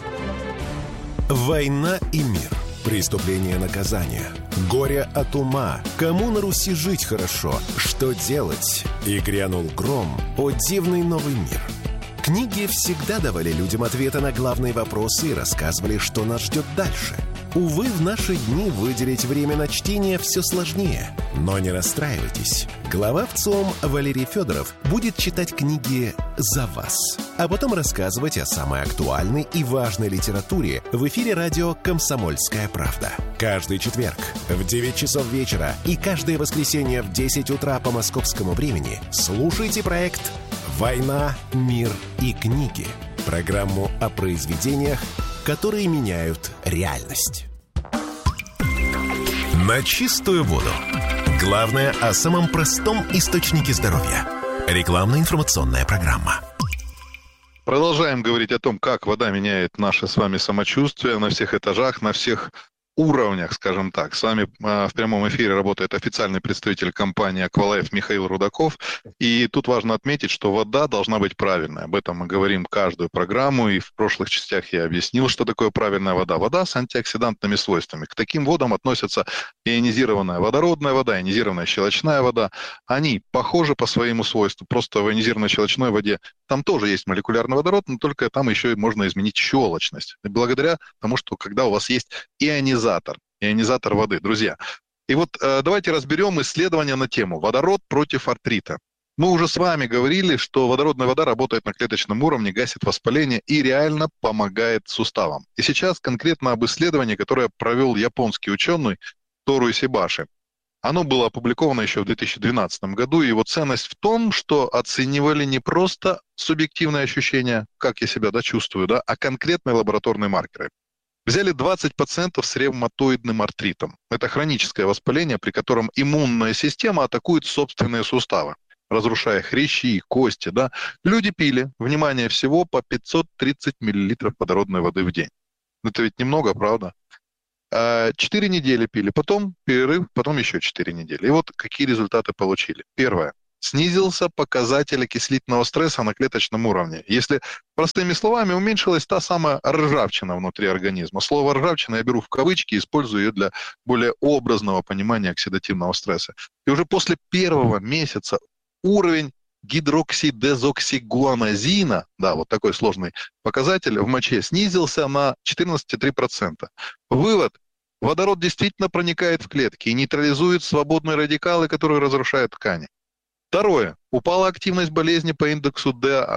C: Война и мир. Преступление, наказание. Горе от ума. Кому на Руси жить хорошо? Что делать? И грянул гром. О дивный новый мир. Книги всегда давали людям ответы на главные вопросы и рассказывали, что нас ждет дальше. Увы, в наши дни выделить время на чтение все сложнее. Но не расстраивайтесь. Глава ВЦИОМ Валерий Федоров будет читать книги за вас, а потом рассказывать о самой актуальной и важной литературе в эфире радио «Комсомольская правда». Каждый четверг в 9 часов вечера и каждое воскресенье в 10 утра по московскому времени слушайте проект «Война, мир и книги». Программу о произведениях, которые меняют реальность. На чистую воду. Главное о самом простом источнике здоровья. Рекламно-информационная программа.
H: Продолжаем говорить о том, как вода меняет наше с вами самочувствие на всех этажах, на всех уровнях, скажем так. С вами в прямом эфире работает официальный представитель компании «Аквалайф» Михаил Рудаков. И тут важно отметить, что вода должна быть правильной. Об этом мы говорим каждую программу, и в прошлых частях я объяснил, что такое правильная вода. Вода с антиоксидантными свойствами. К таким водам относятся ионизированная водородная вода, ионизированная щелочная вода. Они похожи по своему свойству. Просто в ионизированной щелочной воде там тоже есть молекулярный водород, но только там еще и можно изменить щелочность. Благодаря тому, что когда у вас есть ионизатор воды, друзья. И вот давайте разберем исследования на тему «Водород против артрита». Мы уже с вами говорили, что водородная вода работает на клеточном уровне, гасит воспаление и реально помогает суставам. И сейчас конкретно об исследовании, которое провел японский ученый Тору Исибаши. Оно было опубликовано еще в 2012 году, и его ценность в том, что оценивали не просто субъективные ощущения, как я себя чувствую, а конкретные лабораторные маркеры. Взяли 20 пациентов с ревматоидным артритом. Это хроническое воспаление, при котором иммунная система атакует собственные суставы, разрушая хрящи, кости. Люди пили, внимание всего, по 530 мл водородной воды в день. Это ведь немного, правда? 4 недели пили, потом перерыв, потом еще 4 недели. И вот какие результаты получили. Первое. Снизился показатель окислительного стресса на клеточном уровне. Если простыми словами, уменьшилась та самая ржавчина внутри организма. Слово «ржавчина» я беру в кавычки, использую ее для более образного понимания оксидативного стресса. И уже после первого месяца уровень гидроксидезоксигуанозина, вот такой сложный показатель, в моче снизился на 14,3%. Вывод. Водород действительно проникает в клетки и нейтрализует свободные радикалы, которые разрушают ткани. Второе. Упала активность болезни по индексу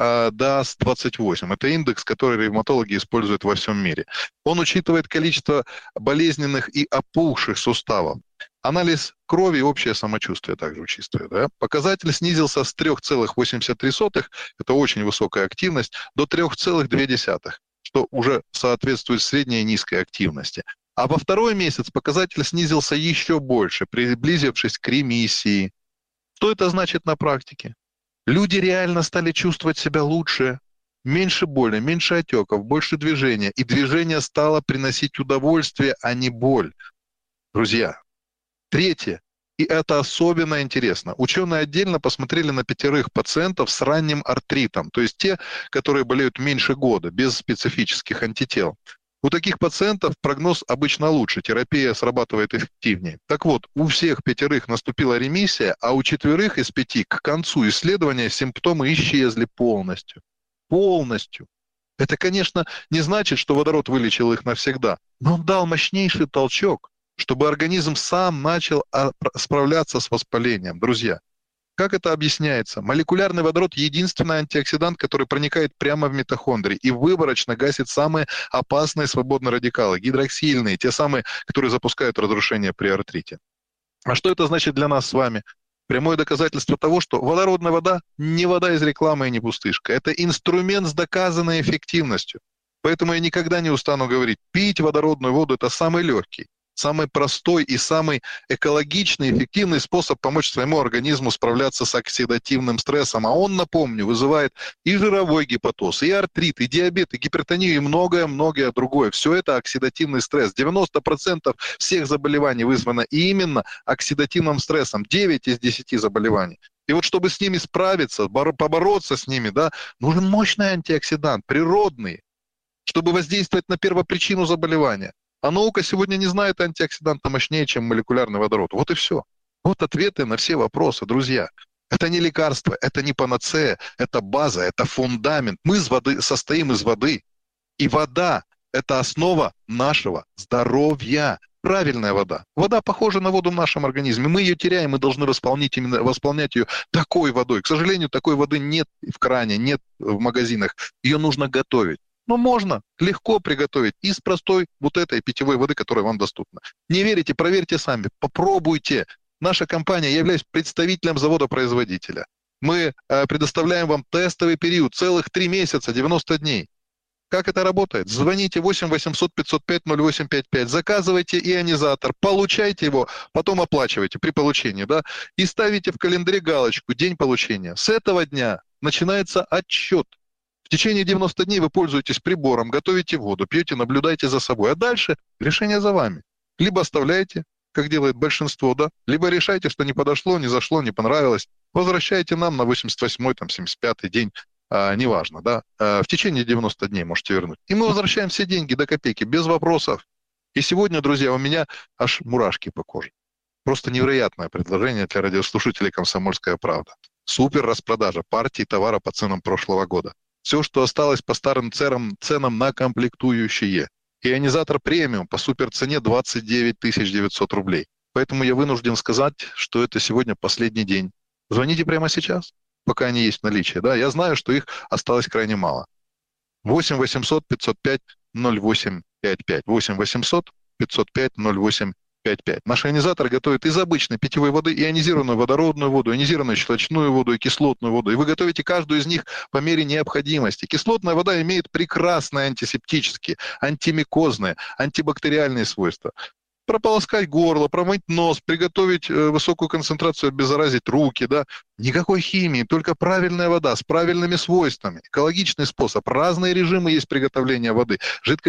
H: DAS-28. Это индекс, который ревматологи используют во всем мире. Он учитывает количество болезненных и опухших суставов. Анализ крови и общее самочувствие также учитывает. Показатель снизился с 3,83, это очень высокая активность, до 3,2, что уже соответствует средней и низкой активности. А во второй месяц показатель снизился еще больше, приблизившись к ремиссии. Что это значит на практике? Люди реально стали чувствовать себя лучше, меньше боли, меньше отеков, больше движения. И движение стало приносить удовольствие, а не боль. Друзья, третье, и это особенно интересно. Ученые отдельно посмотрели на 5 пациентов с ранним артритом, то есть те, которые болеют меньше года, без специфических антител. У таких пациентов прогноз обычно лучше, терапия срабатывает эффективнее. Так вот, у всех 5 наступила ремиссия, а у 4 из 5 к концу исследования симптомы исчезли полностью. Полностью. Это, конечно, не значит, что водород вылечил их навсегда, но он дал мощнейший толчок, чтобы организм сам начал справляться с воспалением. Друзья, как это объясняется? Молекулярный водород – единственный антиоксидант, который проникает прямо в митохондрии и выборочно гасит самые опасные свободные радикалы, гидроксильные, те самые, которые запускают разрушение при артрите. А что это значит для нас с вами? Прямое доказательство того, что водородная вода не вода из рекламы и не пустышка. Это инструмент с доказанной эффективностью. Поэтому я никогда не устану говорить, пить водородную воду – это самый легкий, самый простой и самый экологичный, эффективный способ помочь своему организму справляться с оксидативным стрессом. А он, напомню, вызывает и жировой гепатоз, и артрит, и диабет, и гипертонию, и многое-многое другое. Все это оксидативный стресс. 90% всех заболеваний вызвано именно оксидативным стрессом. 9 из 10 заболеваний. И вот чтобы с ними справиться, побороться с ними, нужен мощный антиоксидант, природный, чтобы воздействовать на первопричину заболевания. А наука сегодня не знает антиоксиданта мощнее, чем молекулярный водород. Вот и все. Вот ответы на все вопросы, друзья. Это не лекарство, это не панацея, это база, это фундамент. Мы состоим из воды. И вода – это основа нашего здоровья. Правильная вода. Вода похожа на воду в нашем организме. Мы ее теряем, мы должны восполнять ее такой водой. К сожалению, такой воды нет в кране, нет в магазинах. Ее нужно готовить. Но можно легко приготовить из простой вот этой питьевой воды, которая вам доступна. Не верите, проверьте сами, попробуйте. Наша компания, я являюсь представителем завода-производителя. Мы предоставляем вам тестовый период, целых 3 месяца, 90 дней. Как это работает? Звоните 8 800 505 0855, заказывайте ионизатор, получайте его, потом оплачивайте при получении, и ставите в календаре галочку «День получения». С этого дня начинается отсчет. В течение 90 дней вы пользуетесь прибором, готовите воду, пьете, наблюдайте за собой. А дальше решение за вами. Либо оставляете, как делает большинство, либо решайте, что не подошло, не зашло, не понравилось. Возвращайте нам на 88-й, 75-й день, неважно, в течение 90 дней можете вернуть. И мы возвращаем все деньги до копейки, без вопросов. И сегодня, друзья, у меня аж мурашки по коже. Просто невероятное предложение для радиослушателей «Комсомольская правда». Супер распродажа партии товара по ценам прошлого года. Все, что осталось по старым ценам на комплектующие. Ионизатор премиум по суперцене 29 900 рублей. Поэтому я вынужден сказать, что это сегодня последний день. Звоните прямо сейчас, пока они есть в наличии. Я знаю, что их осталось крайне мало. 8 800 505 0855. 8 800 505 0855. 985-5. Наш ионизатор готовит из обычной питьевой воды ионизированную водородную воду, ионизированную щелочную воду и кислотную воду. И вы готовите каждую из них по мере необходимости. Кислотная вода имеет прекрасные антисептические, антимикозные, антибактериальные свойства. Прополоскать горло, промыть нос, приготовить высокую концентрацию, обеззаразить руки, да. Никакой химии, только правильная вода с правильными свойствами. Экологичный способ. Разные режимы есть приготовления воды. Жидкий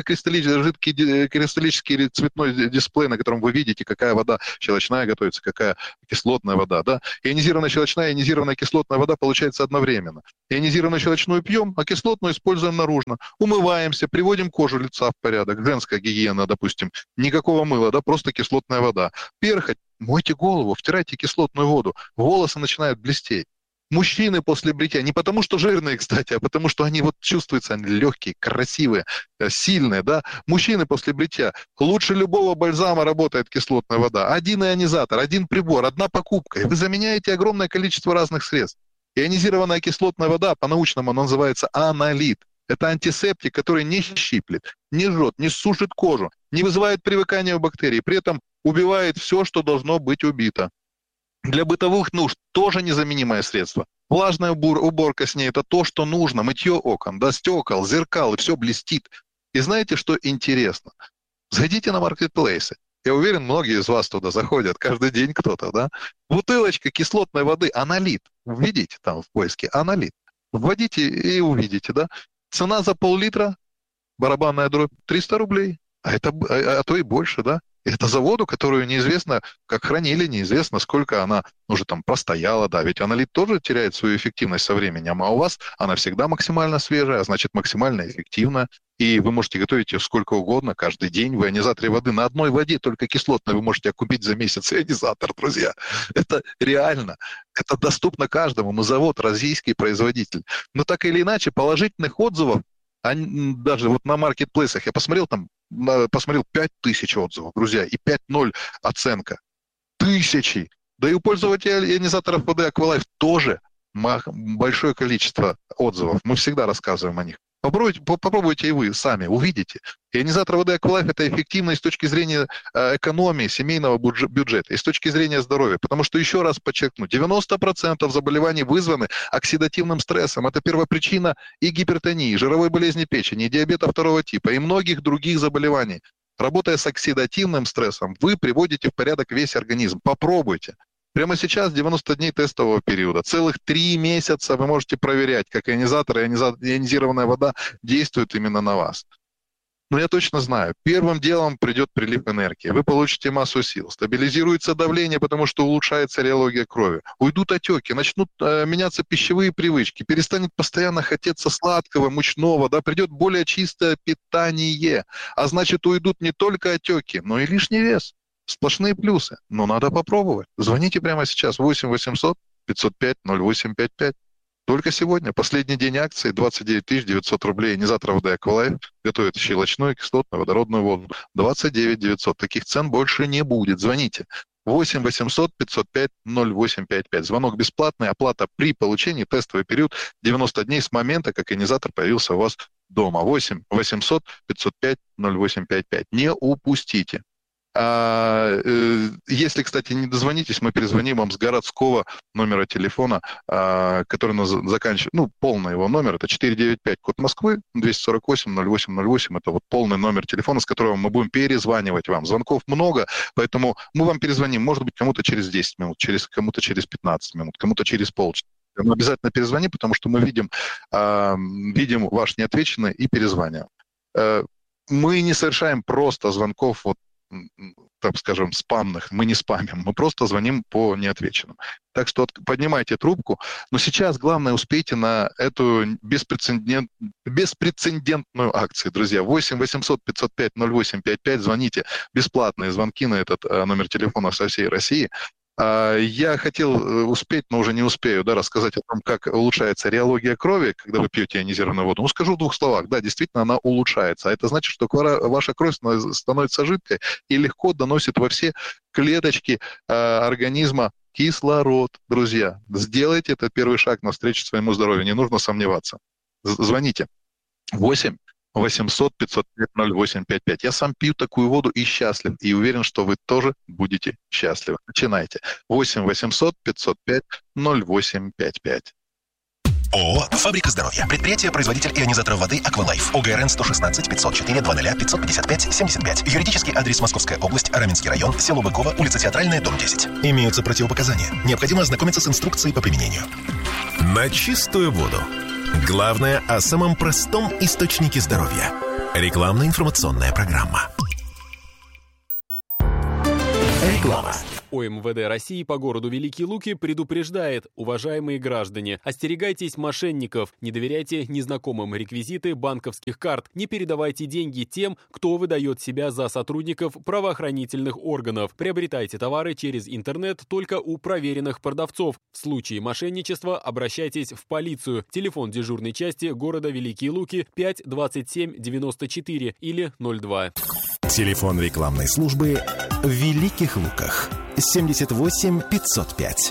H: кристаллический или цветной дисплей, на котором вы видите, какая вода щелочная готовится, какая кислотная вода, да. Ионизированная щелочная, ионизированная кислотная вода получается одновременно. Ионизированную щелочную пьем, а кислотную используем наружно. Умываемся, приводим кожу лица в порядок. Женская гигиена, допустим. Никакого мыла, да, просто кислотная вода. Перхоть. Мойте голову, втирайте кислотную воду, волосы начинают блестеть. Мужчины после бритья, не потому что жирные, кстати, а потому что они вот чувствуются, они легкие, красивые, сильные, да. Мужчины после бритья, лучше любого бальзама работает кислотная вода. Один ионизатор, один прибор, одна покупка, и вы заменяете огромное количество разных средств. Ионизированная кислотная вода, по-научному она называется анолит. Это антисептик, который не щиплет, не жжет, не сушит кожу, не вызывает привыкания у бактерий, при этом убивает все, что должно быть убито. Для бытовых нужд тоже незаменимое средство. Влажная уборка с ней – это то, что нужно. Мытье окон, да, стекол, зеркал, и все блестит. И знаете, что интересно? Зайдите на маркетплейсы. Я уверен, многие из вас туда заходят, каждый день кто-то, да? Бутылочка кислотной воды «Анолит». Введите там в поиске «Анолит». Вводите и увидите, да? Цена за пол-литра, барабанная дробь, 300 рублей. А то и больше, да? Это за воду, которую неизвестно, как хранили, неизвестно, сколько она уже там простояла, да, ведь анолит тоже теряет свою эффективность со временем, а у вас она всегда максимально свежая, а значит максимально эффективна, и вы можете готовить ее сколько угодно, каждый день. В ионизаторе воды на одной воде, только кислотной, вы можете купить за месяц ионизатор, друзья. Это реально, это доступно каждому, мы завод, российский производитель. Но так или иначе, положительных отзывов, даже вот на маркетплейсах, я посмотрел 5000 отзывов, друзья, и 5.0 оценка. Тысячи. Да и у пользователей ионизаторов воды Aqualife тоже большое количество отзывов. Мы всегда рассказываем о них. Попробуйте и вы сами, увидите. Ионизатор воды Aqualife – это эффективно и с точки зрения экономии семейного бюджета, и с точки зрения здоровья. Потому что, еще раз подчеркну, 90% заболеваний вызваны оксидативным стрессом. Это первопричина и гипертонии, и жировой болезни печени, и диабета второго типа, и многих других заболеваний. Работая с оксидативным стрессом, вы приводите в порядок весь организм. Попробуйте. Прямо сейчас 90 дней тестового периода. Целых 3 месяца вы можете проверять, как ионизатор и ионизированная вода действуют именно на вас. Но я точно знаю, первым делом придет прилив энергии. Вы получите массу сил, стабилизируется давление, потому что улучшается реология крови. Уйдут отеки, начнут меняться пищевые привычки, перестанет постоянно хотеться сладкого, мучного, да, придет более чистое питание. А значит, уйдут не только отеки, но и лишний вес. Сплошные плюсы, но надо попробовать. Звоните прямо сейчас 8 800 505 0855. Только сегодня, последний день акции, 29 900 рублей. Ионизатор воды Aqualife готовит щелочную, кислотную, водородную воду. 29 900. Таких цен больше не будет. Звоните. 8 800 505 0855. Звонок бесплатный, оплата при получении, тестовый период 90 дней с момента, как ионизатор появился у вас дома. 8 800 505 0855. Не упустите. Если, кстати, не дозвонитесь, мы перезвоним вам с городского номера телефона, который заканчивает, полный его номер, это 495, код Москвы, 248-08-08, это вот полный номер телефона, с которого мы будем перезванивать вам. Звонков много, поэтому мы вам перезвоним, может быть, кому-то через 10 минут, кому-то через 15 минут, кому-то через полчаса. Но обязательно перезвони, потому что мы видим ваш неотвеченный и перезваниваем. Мы не совершаем просто звонков так скажем, спамных, мы не спамим, мы просто звоним по неотвеченным. Так что поднимайте трубку, но сейчас главное успейте на эту беспрецедентную акцию, друзья. 8 800 505 0855, звоните, бесплатные звонки на этот номер телефона со всей России. Я хотел успеть, но уже не успею, рассказать о том, как улучшается реология крови, когда вы пьете ионизированную воду. Скажу в 2 словах. Да, действительно, она улучшается. А это значит, что ваша кровь становится жидкой и легко доносит во все клеточки организма кислород. Друзья, сделайте этот первый шаг навстречу своему здоровью. Не нужно сомневаться. Звоните. 8 800 505 0855. Я сам пью такую воду и счастлив, и уверен, что вы тоже будете счастливы. Начинайте. 8 800 505 0855.
N: ООО «Фабрика здоровья». Предприятие-производитель ионизаторов воды «Аквалайф». ОГРН 116 504 00 555 75. Юридический адрес: Московская область, Раменский район, село Быково, улица Театральная, дом 10. Имеются противопоказания. Необходимо ознакомиться с инструкцией по применению.
C: На чистую воду. Главное о самом простом источнике здоровья. Рекламно-информационная программа.
O: Реклама. ОМВД России по городу Великие Луки предупреждает: уважаемые граждане, остерегайтесь мошенников, не доверяйте незнакомым реквизиты банковских карт, не передавайте деньги тем, кто выдает себя за сотрудников правоохранительных органов. Приобретайте товары через интернет только у проверенных продавцов. В случае мошенничества обращайтесь в полицию. Телефон дежурной части города Великие Луки 5 27 94 или 02.
C: Телефон рекламной службы в Великих Луках 78 505.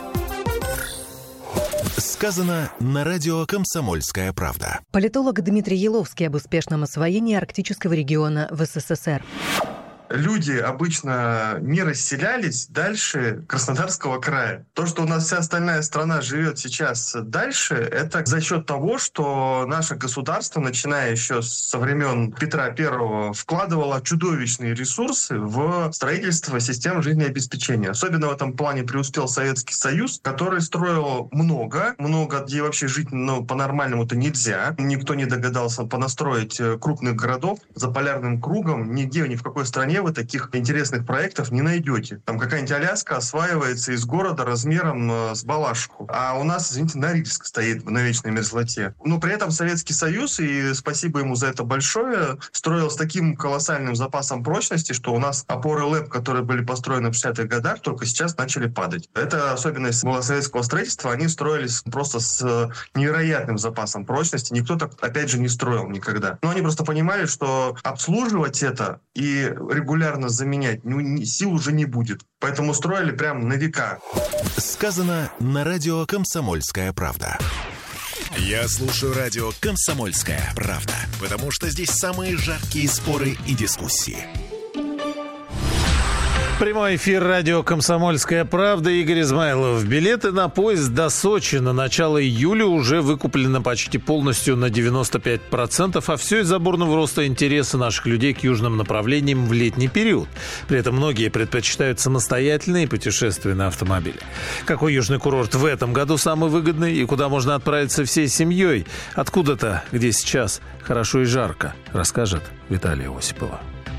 C: Сказано на радио «Комсомольская правда».
P: Политолог Дмитрий Еловский об успешном освоении арктического региона в СССР.
Q: Люди обычно не расселялись дальше Краснодарского края. То, что у нас вся остальная страна живет сейчас дальше, это за счет того, что наше государство, начиная еще со времен Петра I, вкладывало чудовищные ресурсы в строительство систем жизнеобеспечения. Особенно в этом плане преуспел Советский Союз, который строил много, где вообще жить по-нормальному-то нельзя. Никто не догадался понастроить крупных городов за полярным кругом. Нигде, ни в какой стране вы таких интересных проектов не найдете. Там какая-нибудь Аляска осваивается из города размером с Балашиху. А у нас, извините, Норильск стоит на вечной мерзлоте. Но при этом Советский Союз, и спасибо ему за это большое, строил с таким колоссальным запасом прочности, что у нас опоры ЛЭП, которые были построены в 60-х годах, только сейчас начали падать. Это особенность была советского строительства. Они строились просто с невероятным запасом прочности. Никто так, опять же, не строил никогда. Но они просто понимали, что обслуживать это и регулярно заменять сил уже не будет. Поэтому строили прям на века.
C: Сказано на радио «Комсомольская правда». Я слушаю радио «Комсомольская правда», потому что здесь самые жаркие споры и дискуссии.
R: Прямой эфир радио «Комсомольская правда». Игорь Измайлов. Билеты на поезд до Сочи на начало июля уже выкуплены почти полностью на 95%, а все из-за бурного роста интереса наших людей к южным направлениям в летний период. При этом многие предпочитают самостоятельные путешествия на автомобиле. Какой южный курорт в этом году самый выгодный и куда можно отправиться всей семьей? Откуда-то, где сейчас хорошо и жарко, расскажет Виталия Осипова.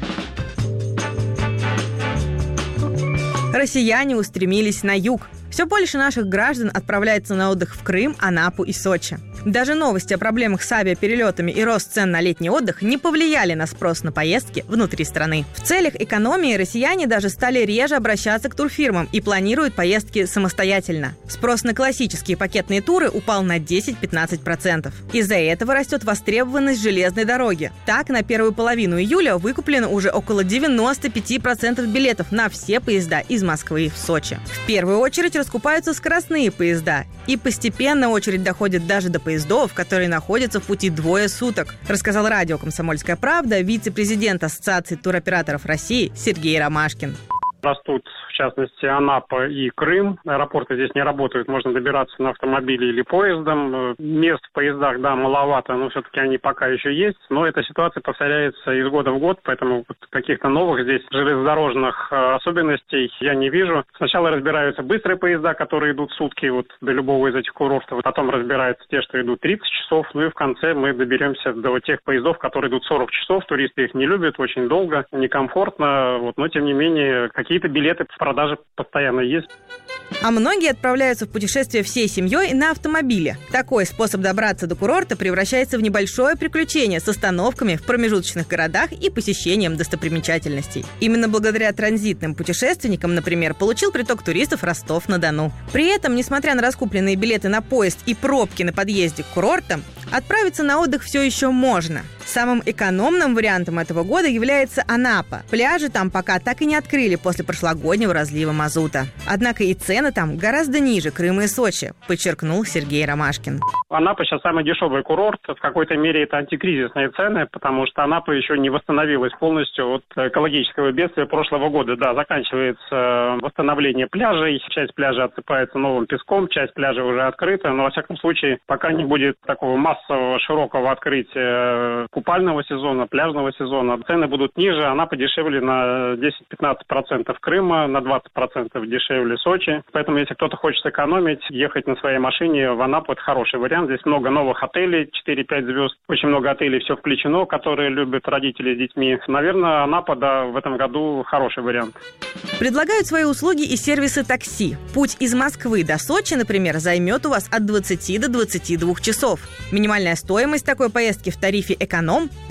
S: Россияне устремились на юг. Все больше наших граждан отправляется на отдых в Крым, Анапу и Сочи. Даже новости о проблемах с авиаперелетами и рост цен на летний отдых не повлияли на спрос на поездки внутри страны. В целях экономии россияне даже стали реже обращаться к турфирмам и планируют поездки самостоятельно. Спрос на классические пакетные туры упал на 10-15%. Из-за этого растет востребованность железной дороги. Так, на первую половину июля выкуплено уже около 95% билетов на все поезда из Москвы в Сочи. В первую очередь раскупаются скоростные поезда. И постепенно очередь доходит даже до поездов, которые находятся в пути двое суток, рассказал радио «Комсомольская правда» вице-президент Ассоциации туроператоров России Сергей Ромашкин.
T: Растут, в частности, Анапа и Крым. Аэропорты здесь не работают, можно добираться на автомобиле или поездом. Мест в поездах, да, маловато, но все-таки они пока еще есть. Но эта ситуация повторяется из года в год, поэтому каких-то новых здесь железнодорожных особенностей я не вижу. Сначала разбираются быстрые поезда, которые идут сутки до любого из этих курортов. Потом разбираются те, что идут 30 часов. Ну и в конце мы доберемся до тех поездов, которые идут 40 часов. Туристы их не любят, очень долго, некомфортно. Но тем не менее, какие-то билеты в продаже постоянно есть.
S: А многие отправляются в путешествие всей семьей на автомобиле. Такой способ добраться до курорта превращается в небольшое приключение с остановками в промежуточных городах и посещением достопримечательностей. Именно благодаря транзитным путешественникам, например, получил приток туристов Ростов-на-Дону. При этом, несмотря на раскупленные билеты на поезд и пробки на подъезде к курортам, отправиться на отдых все еще можно. Самым экономным вариантом этого года является Анапа. Пляжи там пока так и не открыли после прошлогоднего разлива мазута. Однако и цены там гораздо ниже Крыма и Сочи, подчеркнул Сергей Ромашкин.
T: Анапа сейчас самый дешевый курорт. В какой-то мере это антикризисные цены, потому что Анапа еще не восстановилась полностью от экологического бедствия прошлого года. Да, заканчивается восстановление пляжей. Часть пляжа отсыпается новым песком, часть пляжа уже открыта. Но, во всяком случае, пока не будет такого массового, широкого открытия купального сезона, пляжного сезона, цены будут ниже. Анапа дешевле на 10-15%, Крыма на 20% дешевле Сочи. Поэтому, если кто-то хочет экономить, ехать на своей машине в Анапу — это хороший вариант. Здесь много новых отелей, 4-5 звезд. Очень много отелей, все включено, которые любят родители с детьми. Наверное, Анапа, да, в этом году хороший вариант.
S: Предлагают свои услуги и сервисы такси. Путь из Москвы до Сочи, например, займет у вас от 20 до 22 часов. Минимальная стоимость такой поездки в тарифе «Эконом» –